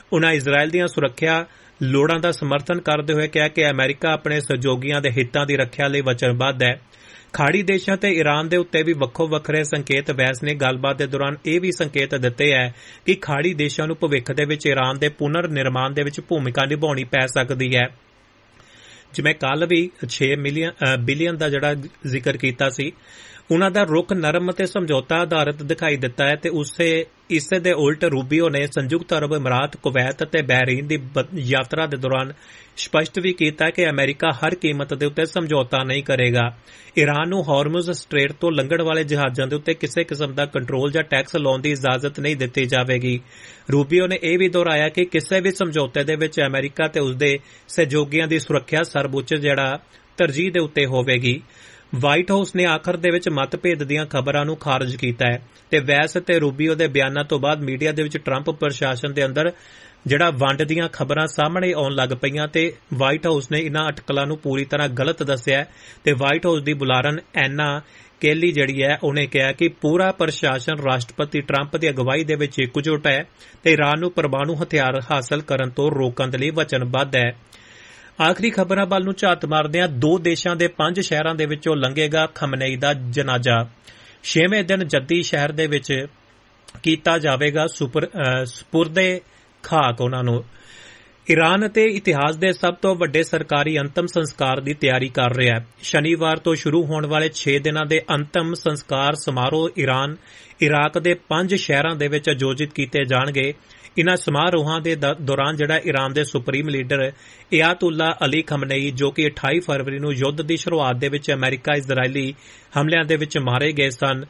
उन्हां इजराइल दीआं सुरक्षा लोड़ां दा समर्थन करदे होए कहा कि अमेरिका अपने सहयोगियां दे हितां दी रखिया लई वचनबद्ध है। खाड़ी देशां ते ईरान दे उत्ते भी वक्खो वक्खरे संकेत वैस ने गलबात दे दौरान ये भी संकेत दिते है कि खाड़ी देशां नूं भविख दे विच ईरान दे पुनर निर्माण दे विच भूमिका निभाउणी पै सकदी है। जिवें कल भी 6 बिलियन का जिहड़ा जिक्र कीता सी, उन्हां दा रुख नरम ते समझौता आधारित दिखाई दिता है ते इसे दे उल्ट रूबियो ने संयुक्त अरब अमीरात, कुवैत ते बहरीन दी यात्रा दे दौरान स्पष्ट भी कीता कि अमेरिका हर कीमत दे उत्ते समझौता नहीं करेगा। ईरान नूं हार्मुज़ स्ट्रेट तो लंघण वाले जहाजां दे उत्ते किसी किस्म दा कंट्रोल जां टैक्स लाउण दी इजाजत नहीं दित्ती जावेगी। रूबियो ने यह भी दोहराया कि किसी भी समझौते दे विच अमेरिका ते उसदे सहयोगियां दी सुरक्षा सर्वउच्च जिहड़ा तरजीह दे उत्ते होवेगी। व्हाइट हाउस ने आखिर दे विच मतभेद दीआं खबरां नूं खारज कीता है ते वैस ते रूबियो दे बयानां तो बाद मीडिया दे विच ट्रंप प्रशासन दे अंदर जिहड़ा वंड दीआं खबरां सामणे आउण लग पईआं ते व्हाइट हाउस ने इन्हां अटकलां नूं पूरी तरह गलत दस्सिआ ते व्हाइट हाउस दी बुलारन एना केली जिहड़ी है उन्हें कहा कि पूरा प्रशासन राष्ट्रपति ट्रंप की अगवाई दे विच एकजुट है ते ईरान नूं परमाणु हथियार हासिल करन तो रोकण दे लई वचनबद्ध है। आखिरी खबरां वल नूं झात मारदिआं 2 देशां दे 5 शहरां दे विचों लंघेगा खमनेई दा जनाजा। 6वें दिन जद्दी शहर दे विच कीता जावेगा सुपुर्दे खाक उन्हां नूं। ईरान ते इतिहास दे सब तो वड्डे सरकारी अंतिम संस्कार की तैयारी कर रहा है। शनिवार तो शुरू होने वाले 6 दिनां दे अंतिम संस्कार समारोह इराक दे 5 शहरां दे विच आयोजित कीते जाणगे। इन्हां समारोहां दे दौरान जिहड़ा ईरान दे supreme leader Ayatollah Ali Khamenei जो कि 28 फरवरी नूं युद्ध दी शुरुआत दे विच अमेरिका इजरायली हमलिਆਂ दे विच मारे गए सन,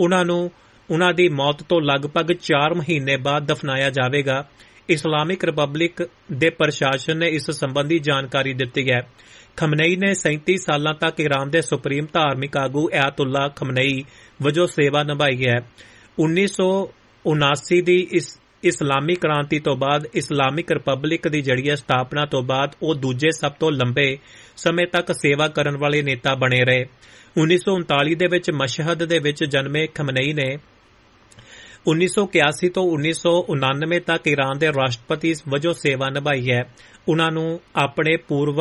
उन्हां दी मौत तो लगभग 4 महीने बाद दफनाया जावेगा। इस्लामिक रिपब्लिक दे प्रशासन ने इस संबंधी जानकारी दी है। खमनेई ने 37 साल तक ईरान के सुप्रीम धार्मिक आगू अयातुल्ला खमनेई वजों सेवा निभाई है। 1979 की इस्लामी क्रांति तो बाद इस्लामिक रिपब्लिक की जड़ी स्थापना तो बाद वो दूजे सब तो लंबे समय तक सेवा करने वाले नेता बने रहे। 1939 दे विच मशहद दे विच जन्मे खमनेई ने 1981 तो 1999 तक ईरान के राष्ट्रपति वजों सेवा निभाई है। उन्होंने अपने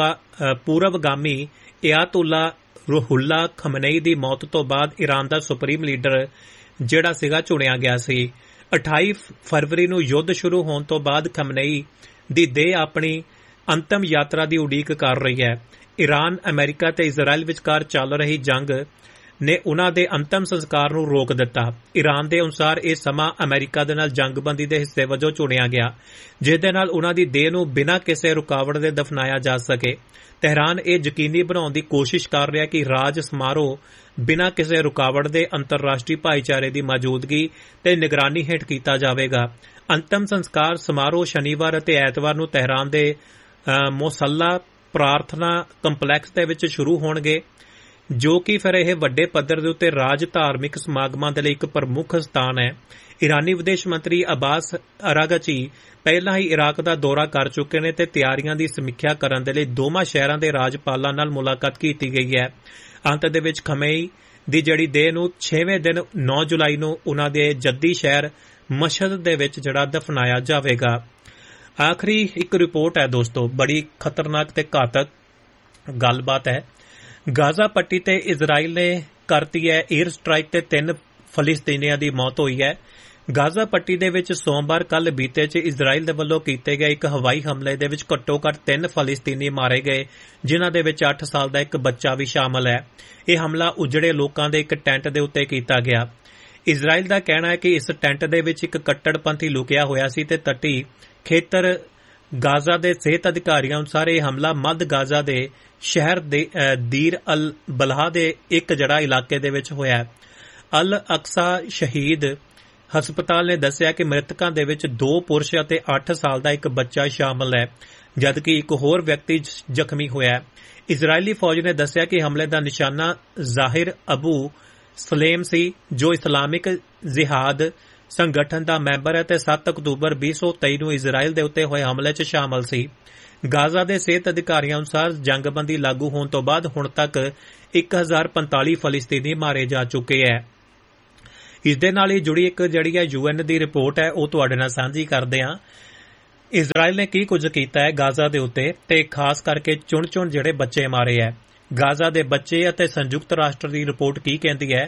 पूर्वगामी अयातुल्ला रूहुल्ला खमनेई की मौत तो बाद ईरान का सुप्रीम लीडर जिहड़ा सीगा चुनिया गया सी। 28 फरवरी नूं युद्ध शुरू होने तो बाद खमनेई दी देह अपनी अंतिम यात्रा की उड़ीक कर रही है। ईरान, अमेरिका ते इजराइल विचकार चल रही जंग ने उन्हां दे अंतिम संस्कार नूं रोक दिता। ईरान दे अनुसार यह समा अमेरिका दे नाल जंगबंदी दे हिस्से वजों चुनिया गया, जिस दे नाल उन्हां दी देह नूं बिना किसी रुकावट दे दफनाया जा सके। तेहरान यह यकीनी बनाउण दी कोशिश कर रहा कि राज समारोह बिना किसी रुकावट दे अंतरराष्ट्रीय भाईचारे की मौजूदगी ते निगरानी हेठ कीता जावेगा। अंतिम संस्कार समारोह शनिवार ते ऐतवार नूं तेहरान दे मोसल्ला प्रार्थना कंपलैक्स दे विच शुरू होणगे, जो कि फिर यह वड्डे पद्धर दे उत्ते राज धार्मिक समागमां दे लई एक प्रमुख स्थान है। ईरानी विदेश मंत्री अब्बास अरागची पहला ही इराक का दौरा कर चुके ने ते तैयारियां दी समीक्षा करन दे लई दोवां शहरां दे राजपालां नाल मुलाकात कीती गई है। अंत दे विच खमनेई दी जड़ी देह नूं 6वें दिन 9 जुलाई नूं उन्हां दे जद्दी शहर मशहद दे विच जड़ा दफनाया जावेगा। आखिरी एक रिपोर्ट है दोस्तों, बड़ी खतरनाक ते घातक गलबात है। गाजा पट्टी ते इजराइल ने करती है एयर स्ट्राइक ते 3 फलिस्तीनियां दी मौत हुई है। गाजा पट्टी दे विच सोमवार कल बीते च इजराइल दे वल्लों कीते गए एक हवाई हमले दे विच घट्टो घट्ट 3 फलिस्तीनी मारे गए, जिन्हां दे विच 8 साल दा एक बच्चा भी शामिल है। यह हमला उजड़े लोकां दे एक टेंट दे उत्ते कीता गया। इजराइल दा कहना है कि इस टेंट दे विच एक कट्टड़पंथी लुकिया होया सी ते तटी खेतर गाजा दे सेहत अधिकारियों अनुसार यह हमला मध गाजा दे शहर दीर अल बलाह दे एक जड़ा इलाके दे विच होया। अल अक्सा शहीद हस्पताल ने दस्सिया कि मृतकां दे विच 2 पुरुष अते 8 साल दा एक बच्चा शामिल है, जबकि एक होर व्यक्ति जख्मी होया। इजरायली फौज ने दस्सिया कि हमले दा निशाना जाहिर अबू सलेम सी, जो इस्लामिक जिहाद संगठन का मैंबर है ते 7 अक्तूबर 2023 नूं इजराइल दे उत्ते होए हमले च शामिल सी। गाजा दे सेहत अधिकारियों अनुसार जंगबंदी लागू होने तो बाद हुण तक 1045 फलिस्तीनी मारे जा चुके हैं। इस दे नाल ही जुड़ी एक जिहड़ी है यूएन दी रिपोर्ट है, वो तुहाडे नाल सांझी करदे हां। ਇਜ਼ਰਾਈਲ ਨੇ ਕੀ ਕੁਝ ਕੀਤਾ ਹੈ ਗਾਜ਼ਾ ਦੇ ਉੱਤੇ ਤੇ ਖਾਸ ਕਰਕੇ ਚੁਣ ਜਿਹੜੇ ਬੱਚੇ ਮਾਰੇ ਹੈ। ਗਾਜ਼ਾ ਦੇ ਬੱਚੇ ਅਤੇ ਸੰਯੁਕਤ ਰਾਸ਼ਟਰ ਦੀ ਰਿਪੋਰਟ ਕੀ ਕਹਿੰਦੀ ਹੈ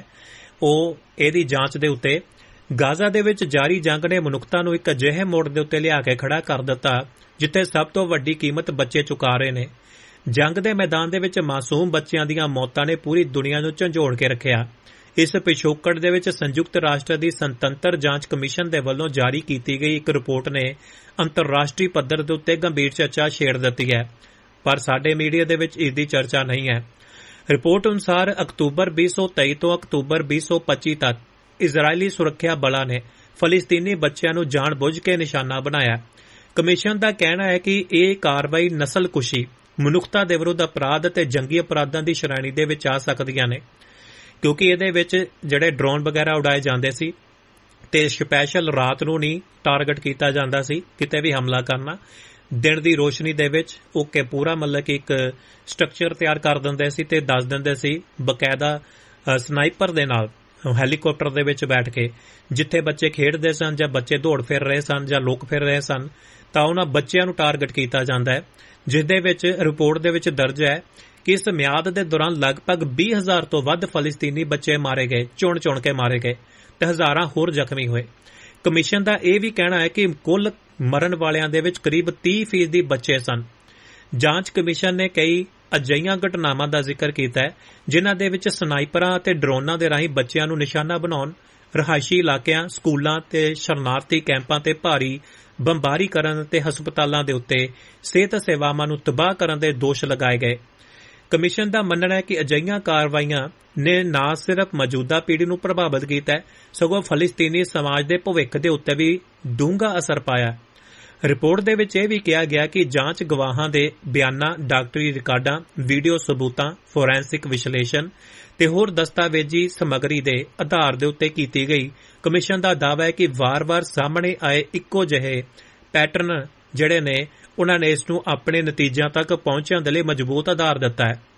ਉਹ ਇਹਦੀ ਜਾਂਚ ਦੇ ਉੱਤੇ ਗਾਜ਼ਾ ਦੇ ਵਿੱਚ ਜਾਰੀ ਜੰਗ ਨੇ ਮਨੁੱਖਤਾ ਨੂੰ ਇੱਕ ਅਜਿਹੇ ਮੋੜ ਦੇ ਉੱਤੇ ਲਿਆ ਕੇ ਖੜਾ ਕਰ ਦਿੱਤਾ ਜਿੱਥੇ ਸਭ ਤੋਂ ਵੱਡੀ ਕੀਮਤ ਬੱਚੇ ਚੁਕਾ ਰਹੇ ਨੇ। ਜੰਗ ਦੇ ਮੈਦਾਨ ਦੇ ਵਿੱਚ ਮਾਸੂਮ ਬੱਚਿਆਂ ਦੀਆਂ ਮੌਤਾਂ ਨੇ ਪੂਰੀ ਦੁਨੀਆ ਨੂੰ ਝੰਜੋੜ ਕੇ ਰੱਖਿਆ। ਇਸ ਪਿਛੋਕੜ ਦੇ ਵਿੱਚ ਸੰਯੁਕਤ ਰਾਸ਼ਟਰ ਦੀ ਸੁਤੰਤਰ ਜਾਂਚ ਕਮਿਸ਼ਨ ਦੇ ਵੱਲੋਂ ਜਾਰੀ ਕੀਤੀ ਗਈ ਇੱਕ ਰਿਪੋਰਟ ਨੇ ਅੰਤਰਰਾਸ਼ਟਰੀ ਪੱਧਰ ਦੇ ਉੱਤੇ ਗੰਭੀਰ ਚਰਚਾ ਛੇੜ ਦਿੱਤੀ ਹੈ, ਪਰ ਸਾਡੇ ਮੀਡੀਆ ਦੇ ਵਿੱਚ ਇਸ ਦੀ ਚਰਚਾ ਨਹੀਂ ਹੈ। ਰਿਪੋਰਟ ਅਨੁਸਾਰ ਅਕਤੂਬਰ 2023 ਤੋਂ ਅਕਤੂਬਰ 2025 ਤੱਕ ਇਜ਼ਰਾਈਲੀ ਸੁਰੱਖਿਆ ਬਲਾਂ ਨੇ ਫਲਸਤੀਨੀ ਬੱਚਿਆਂ ਨੂੰ ਜਾਣਬੁੱਝ ਕੇ ਨਿਸ਼ਾਨਾ ਬਣਾਇਆ। ਕਮਿਸ਼ਨ ਦਾ ਕਹਿਣਾ ਹੈ ਕਿ ਇਹ ਕਾਰਵਾਈ ਨਸਲਕੁਸ਼ੀ, ਮਨੁੱਖਤਾ ਦੇ ਵਿਰੁੱਧ ਅਪਰਾਧ ਅਤੇ ਜੰਗੀ ਅਪਰਾਧਾਂ ਦੀ ਸ਼੍ਰੇਣੀ ਦੇ ਵਿੱਚ ਆ ਸਕਦੀਆਂ ਨੇ, ਕਿਉਂਕਿ ਇਹਦੇ ਵਿੱਚ ਜਿਹੜੇ ਡਰੋਨ ਵਗੈਰਾ ਉਡਾਏ ਜਾਂਦੇ ਸੀ ਤੇ ਸਪੈਸ਼ਲ ਰਾਤ ਨੂੰ ਨਹੀਂ ਟਾਰਗੇਟ ਕੀਤਾ ਜਾਂਦਾ ਸੀ ਕਿਤੇ ਵੀ ਹਮਲਾ ਕਰਨਾ। ਦਿਨ ਦੀ ਰੋਸ਼ਨੀ ਦੇ ਵਿੱਚ ਉਹ ਪੂਰਾ ਮਤਲਬ ਕਿ ਇੱਕ ਸਟਰਕਚਰ ਤਿਆਰ ਕਰ ਦਿੰਦੇ ਸੀ ਤੇ ਦੱਸ ਦਿੰਦੇ ਸੀ ਬਕਾਇਦਾ ਸਨਾਈਪਰ ਦੇ ਨਾਲ ਹੈਲੀਕਾਪਟਰ ਦੇ ਵਿੱਚ ਬੈਠ ਕੇ ਜਿੱਥੇ ਬੱਚੇ ਖੇਡਦੇ ਸਨ ਜਾਂ ਬੱਚੇ ਦੌੜ ਫਿਰ ਰਹੇ ਸਨ ਜਾਂ ਲੋਕ ਫਿਰ ਰਹੇ ਸਨ ਤਾਂ ਉਹਨਾਂ ਬੱਚਿਆਂ ਨੂੰ ਟਾਰਗੇਟ ਕੀਤਾ ਜਾਂਦਾ ਹੈ, ਜਿਸ ਦੇ ਵਿੱਚ ਰਿਪੋਰਟ ਦੇ ਵਿੱਚ ਦਰਜ ਹੈ ਕਿ ਇਸ ਮਿਆਦ ਦੇ ਦੌਰਾਨ ਲਗਭਗ 20,000 ਤੋਂ ਵੱਧ ਫਲਸਤੀਨੀ ਬੱਚੇ ਮਾਰੇ ਗਏ, ਚੁਣ ਕੇ ਮਾਰੇ ਗਏ ਤੇ ਹਜ਼ਾਰਾਂ ਹੋਰ ਜ਼ਖਮੀ ਹੋਏ। ਕਮਿਸ਼ਨ ਦਾ ਇਹ ਵੀ ਕਹਿਣਾ ਹੈ ਕਿ ਕੁੱਲ ਮਰਨ ਵਾਲਿਆਂ ਦੇ ਵਿੱਚ ਕਰੀਬ 30% ਬੱਚੇ ਸਨ। ਜਾਂਚ ਕਮਿਸ਼ਨ ਨੇ ਕਈ ਅਜਿਹੀਆਂ ਘਟਨਾਵਾਂ ਦਾ ਜ਼ਿਕਰ ਕੀਤਾ ਹੈ ਜਿਨ੍ਹਾਂ ਦੇ ਵਿੱਚ ਸਨਾਈਪਰਾਂ ਅਤੇ ਡਰੋਨਾਂ ਦੇ ਰਾਹੀਂ ਬੱਚਿਆਂ ਨੂੰ ਨਿਸ਼ਾਨਾ ਬਣਾਉਣ, ਰਹਾਇਸ਼ੀ ਇਲਾਕਿਆਂ, ਸਕੂਲਾਂ ਤੇ ਸ਼ਰਨਾਰਥੀ ਕੈਂਪਾਂ ਤੇ ਭਾਰੀ ਬੰਬਾਰੀ ਕਰਨ ਤੇ ਹਸਪਤਾਲਾਂ ਦੇ ਉੱਤੇ ਸਿਹਤ ਸੇਵਾਵਾਂ ਨੂੰ ਤਬਾਹ ਕਰਨ ਦੇ ਦੋਸ਼ ਲਗਾਏ ਗਏ। ਕਮਿਸ਼ਨ ਦਾ ਮੰਨਣਾ ਹੈ ਕਿ ਅਜਿਹੀਆਂ ਕਾਰਵਾਈਆਂ ਨੇ ਨਾ ਸਿਰਫ ਮੌਜੂਦਾ ਪੀੜ੍ਹੀ ਨੂੰ ਪ੍ਰਭਾਵਿਤ ਕੀਤਾ ਹੈ, ਸਗੋਂ ਫਲਸਤੀਨੀ ਸਮਾਜ ਦੇ ਭਵਿੱਖ ਦੇ ਉੱਤੇ ਵੀ ਡੂੰਘਾ ਅਸਰ ਪਾਇਆ। ਰਿਪੋਰਟ ਦੇ ਵਿੱਚ ਇਹ ਵੀ ਕਿਹਾ ਗਿਆ ਕਿ ਜਾਂਚ ਗਵਾਹਾਂ ਦੇ ਬਿਆਨਾਂ, ਡਾਕਟਰੀ ਰਿਕਾਰਡਾਂ, ਵੀਡੀਓ ਸਬੂਤਾਂ, ਫੋਰੈਂਸਿਕ ਵਿਸ਼ਲੇਸ਼ਣ ਤੇ ਹੋਰ ਦਸਤਾਵੇਜ਼ੀ ਸਮੱਗਰੀ ਦੇ ਆਧਾਰ ਦੇ ਉੱਤੇ ਕੀਤੀ ਗਈ। ਕਮਿਸ਼ਨ ਦਾ ਦਾਅਵਾ ਹੈ ਕਿ ਵਾਰ-ਵਾਰ ਸਾਹਮਣੇ ਆਏ ਇੱਕੋ ਜਿਹੇ ਪੈਟਰਨ ਜਿਹੜੇ ਨੇ ਉਹਨਾਂ ਨੇ ਇਸ ਨੂੰ ਆਪਣੇ ਨਤੀਜਿਆਂ ਤੱਕ ਪਹੁੰਚਣ ਦੇ ਲਈ ਮਜ਼ਬੂਤ ਆਧਾਰ ਦਿੱਤਾ ਹੈ।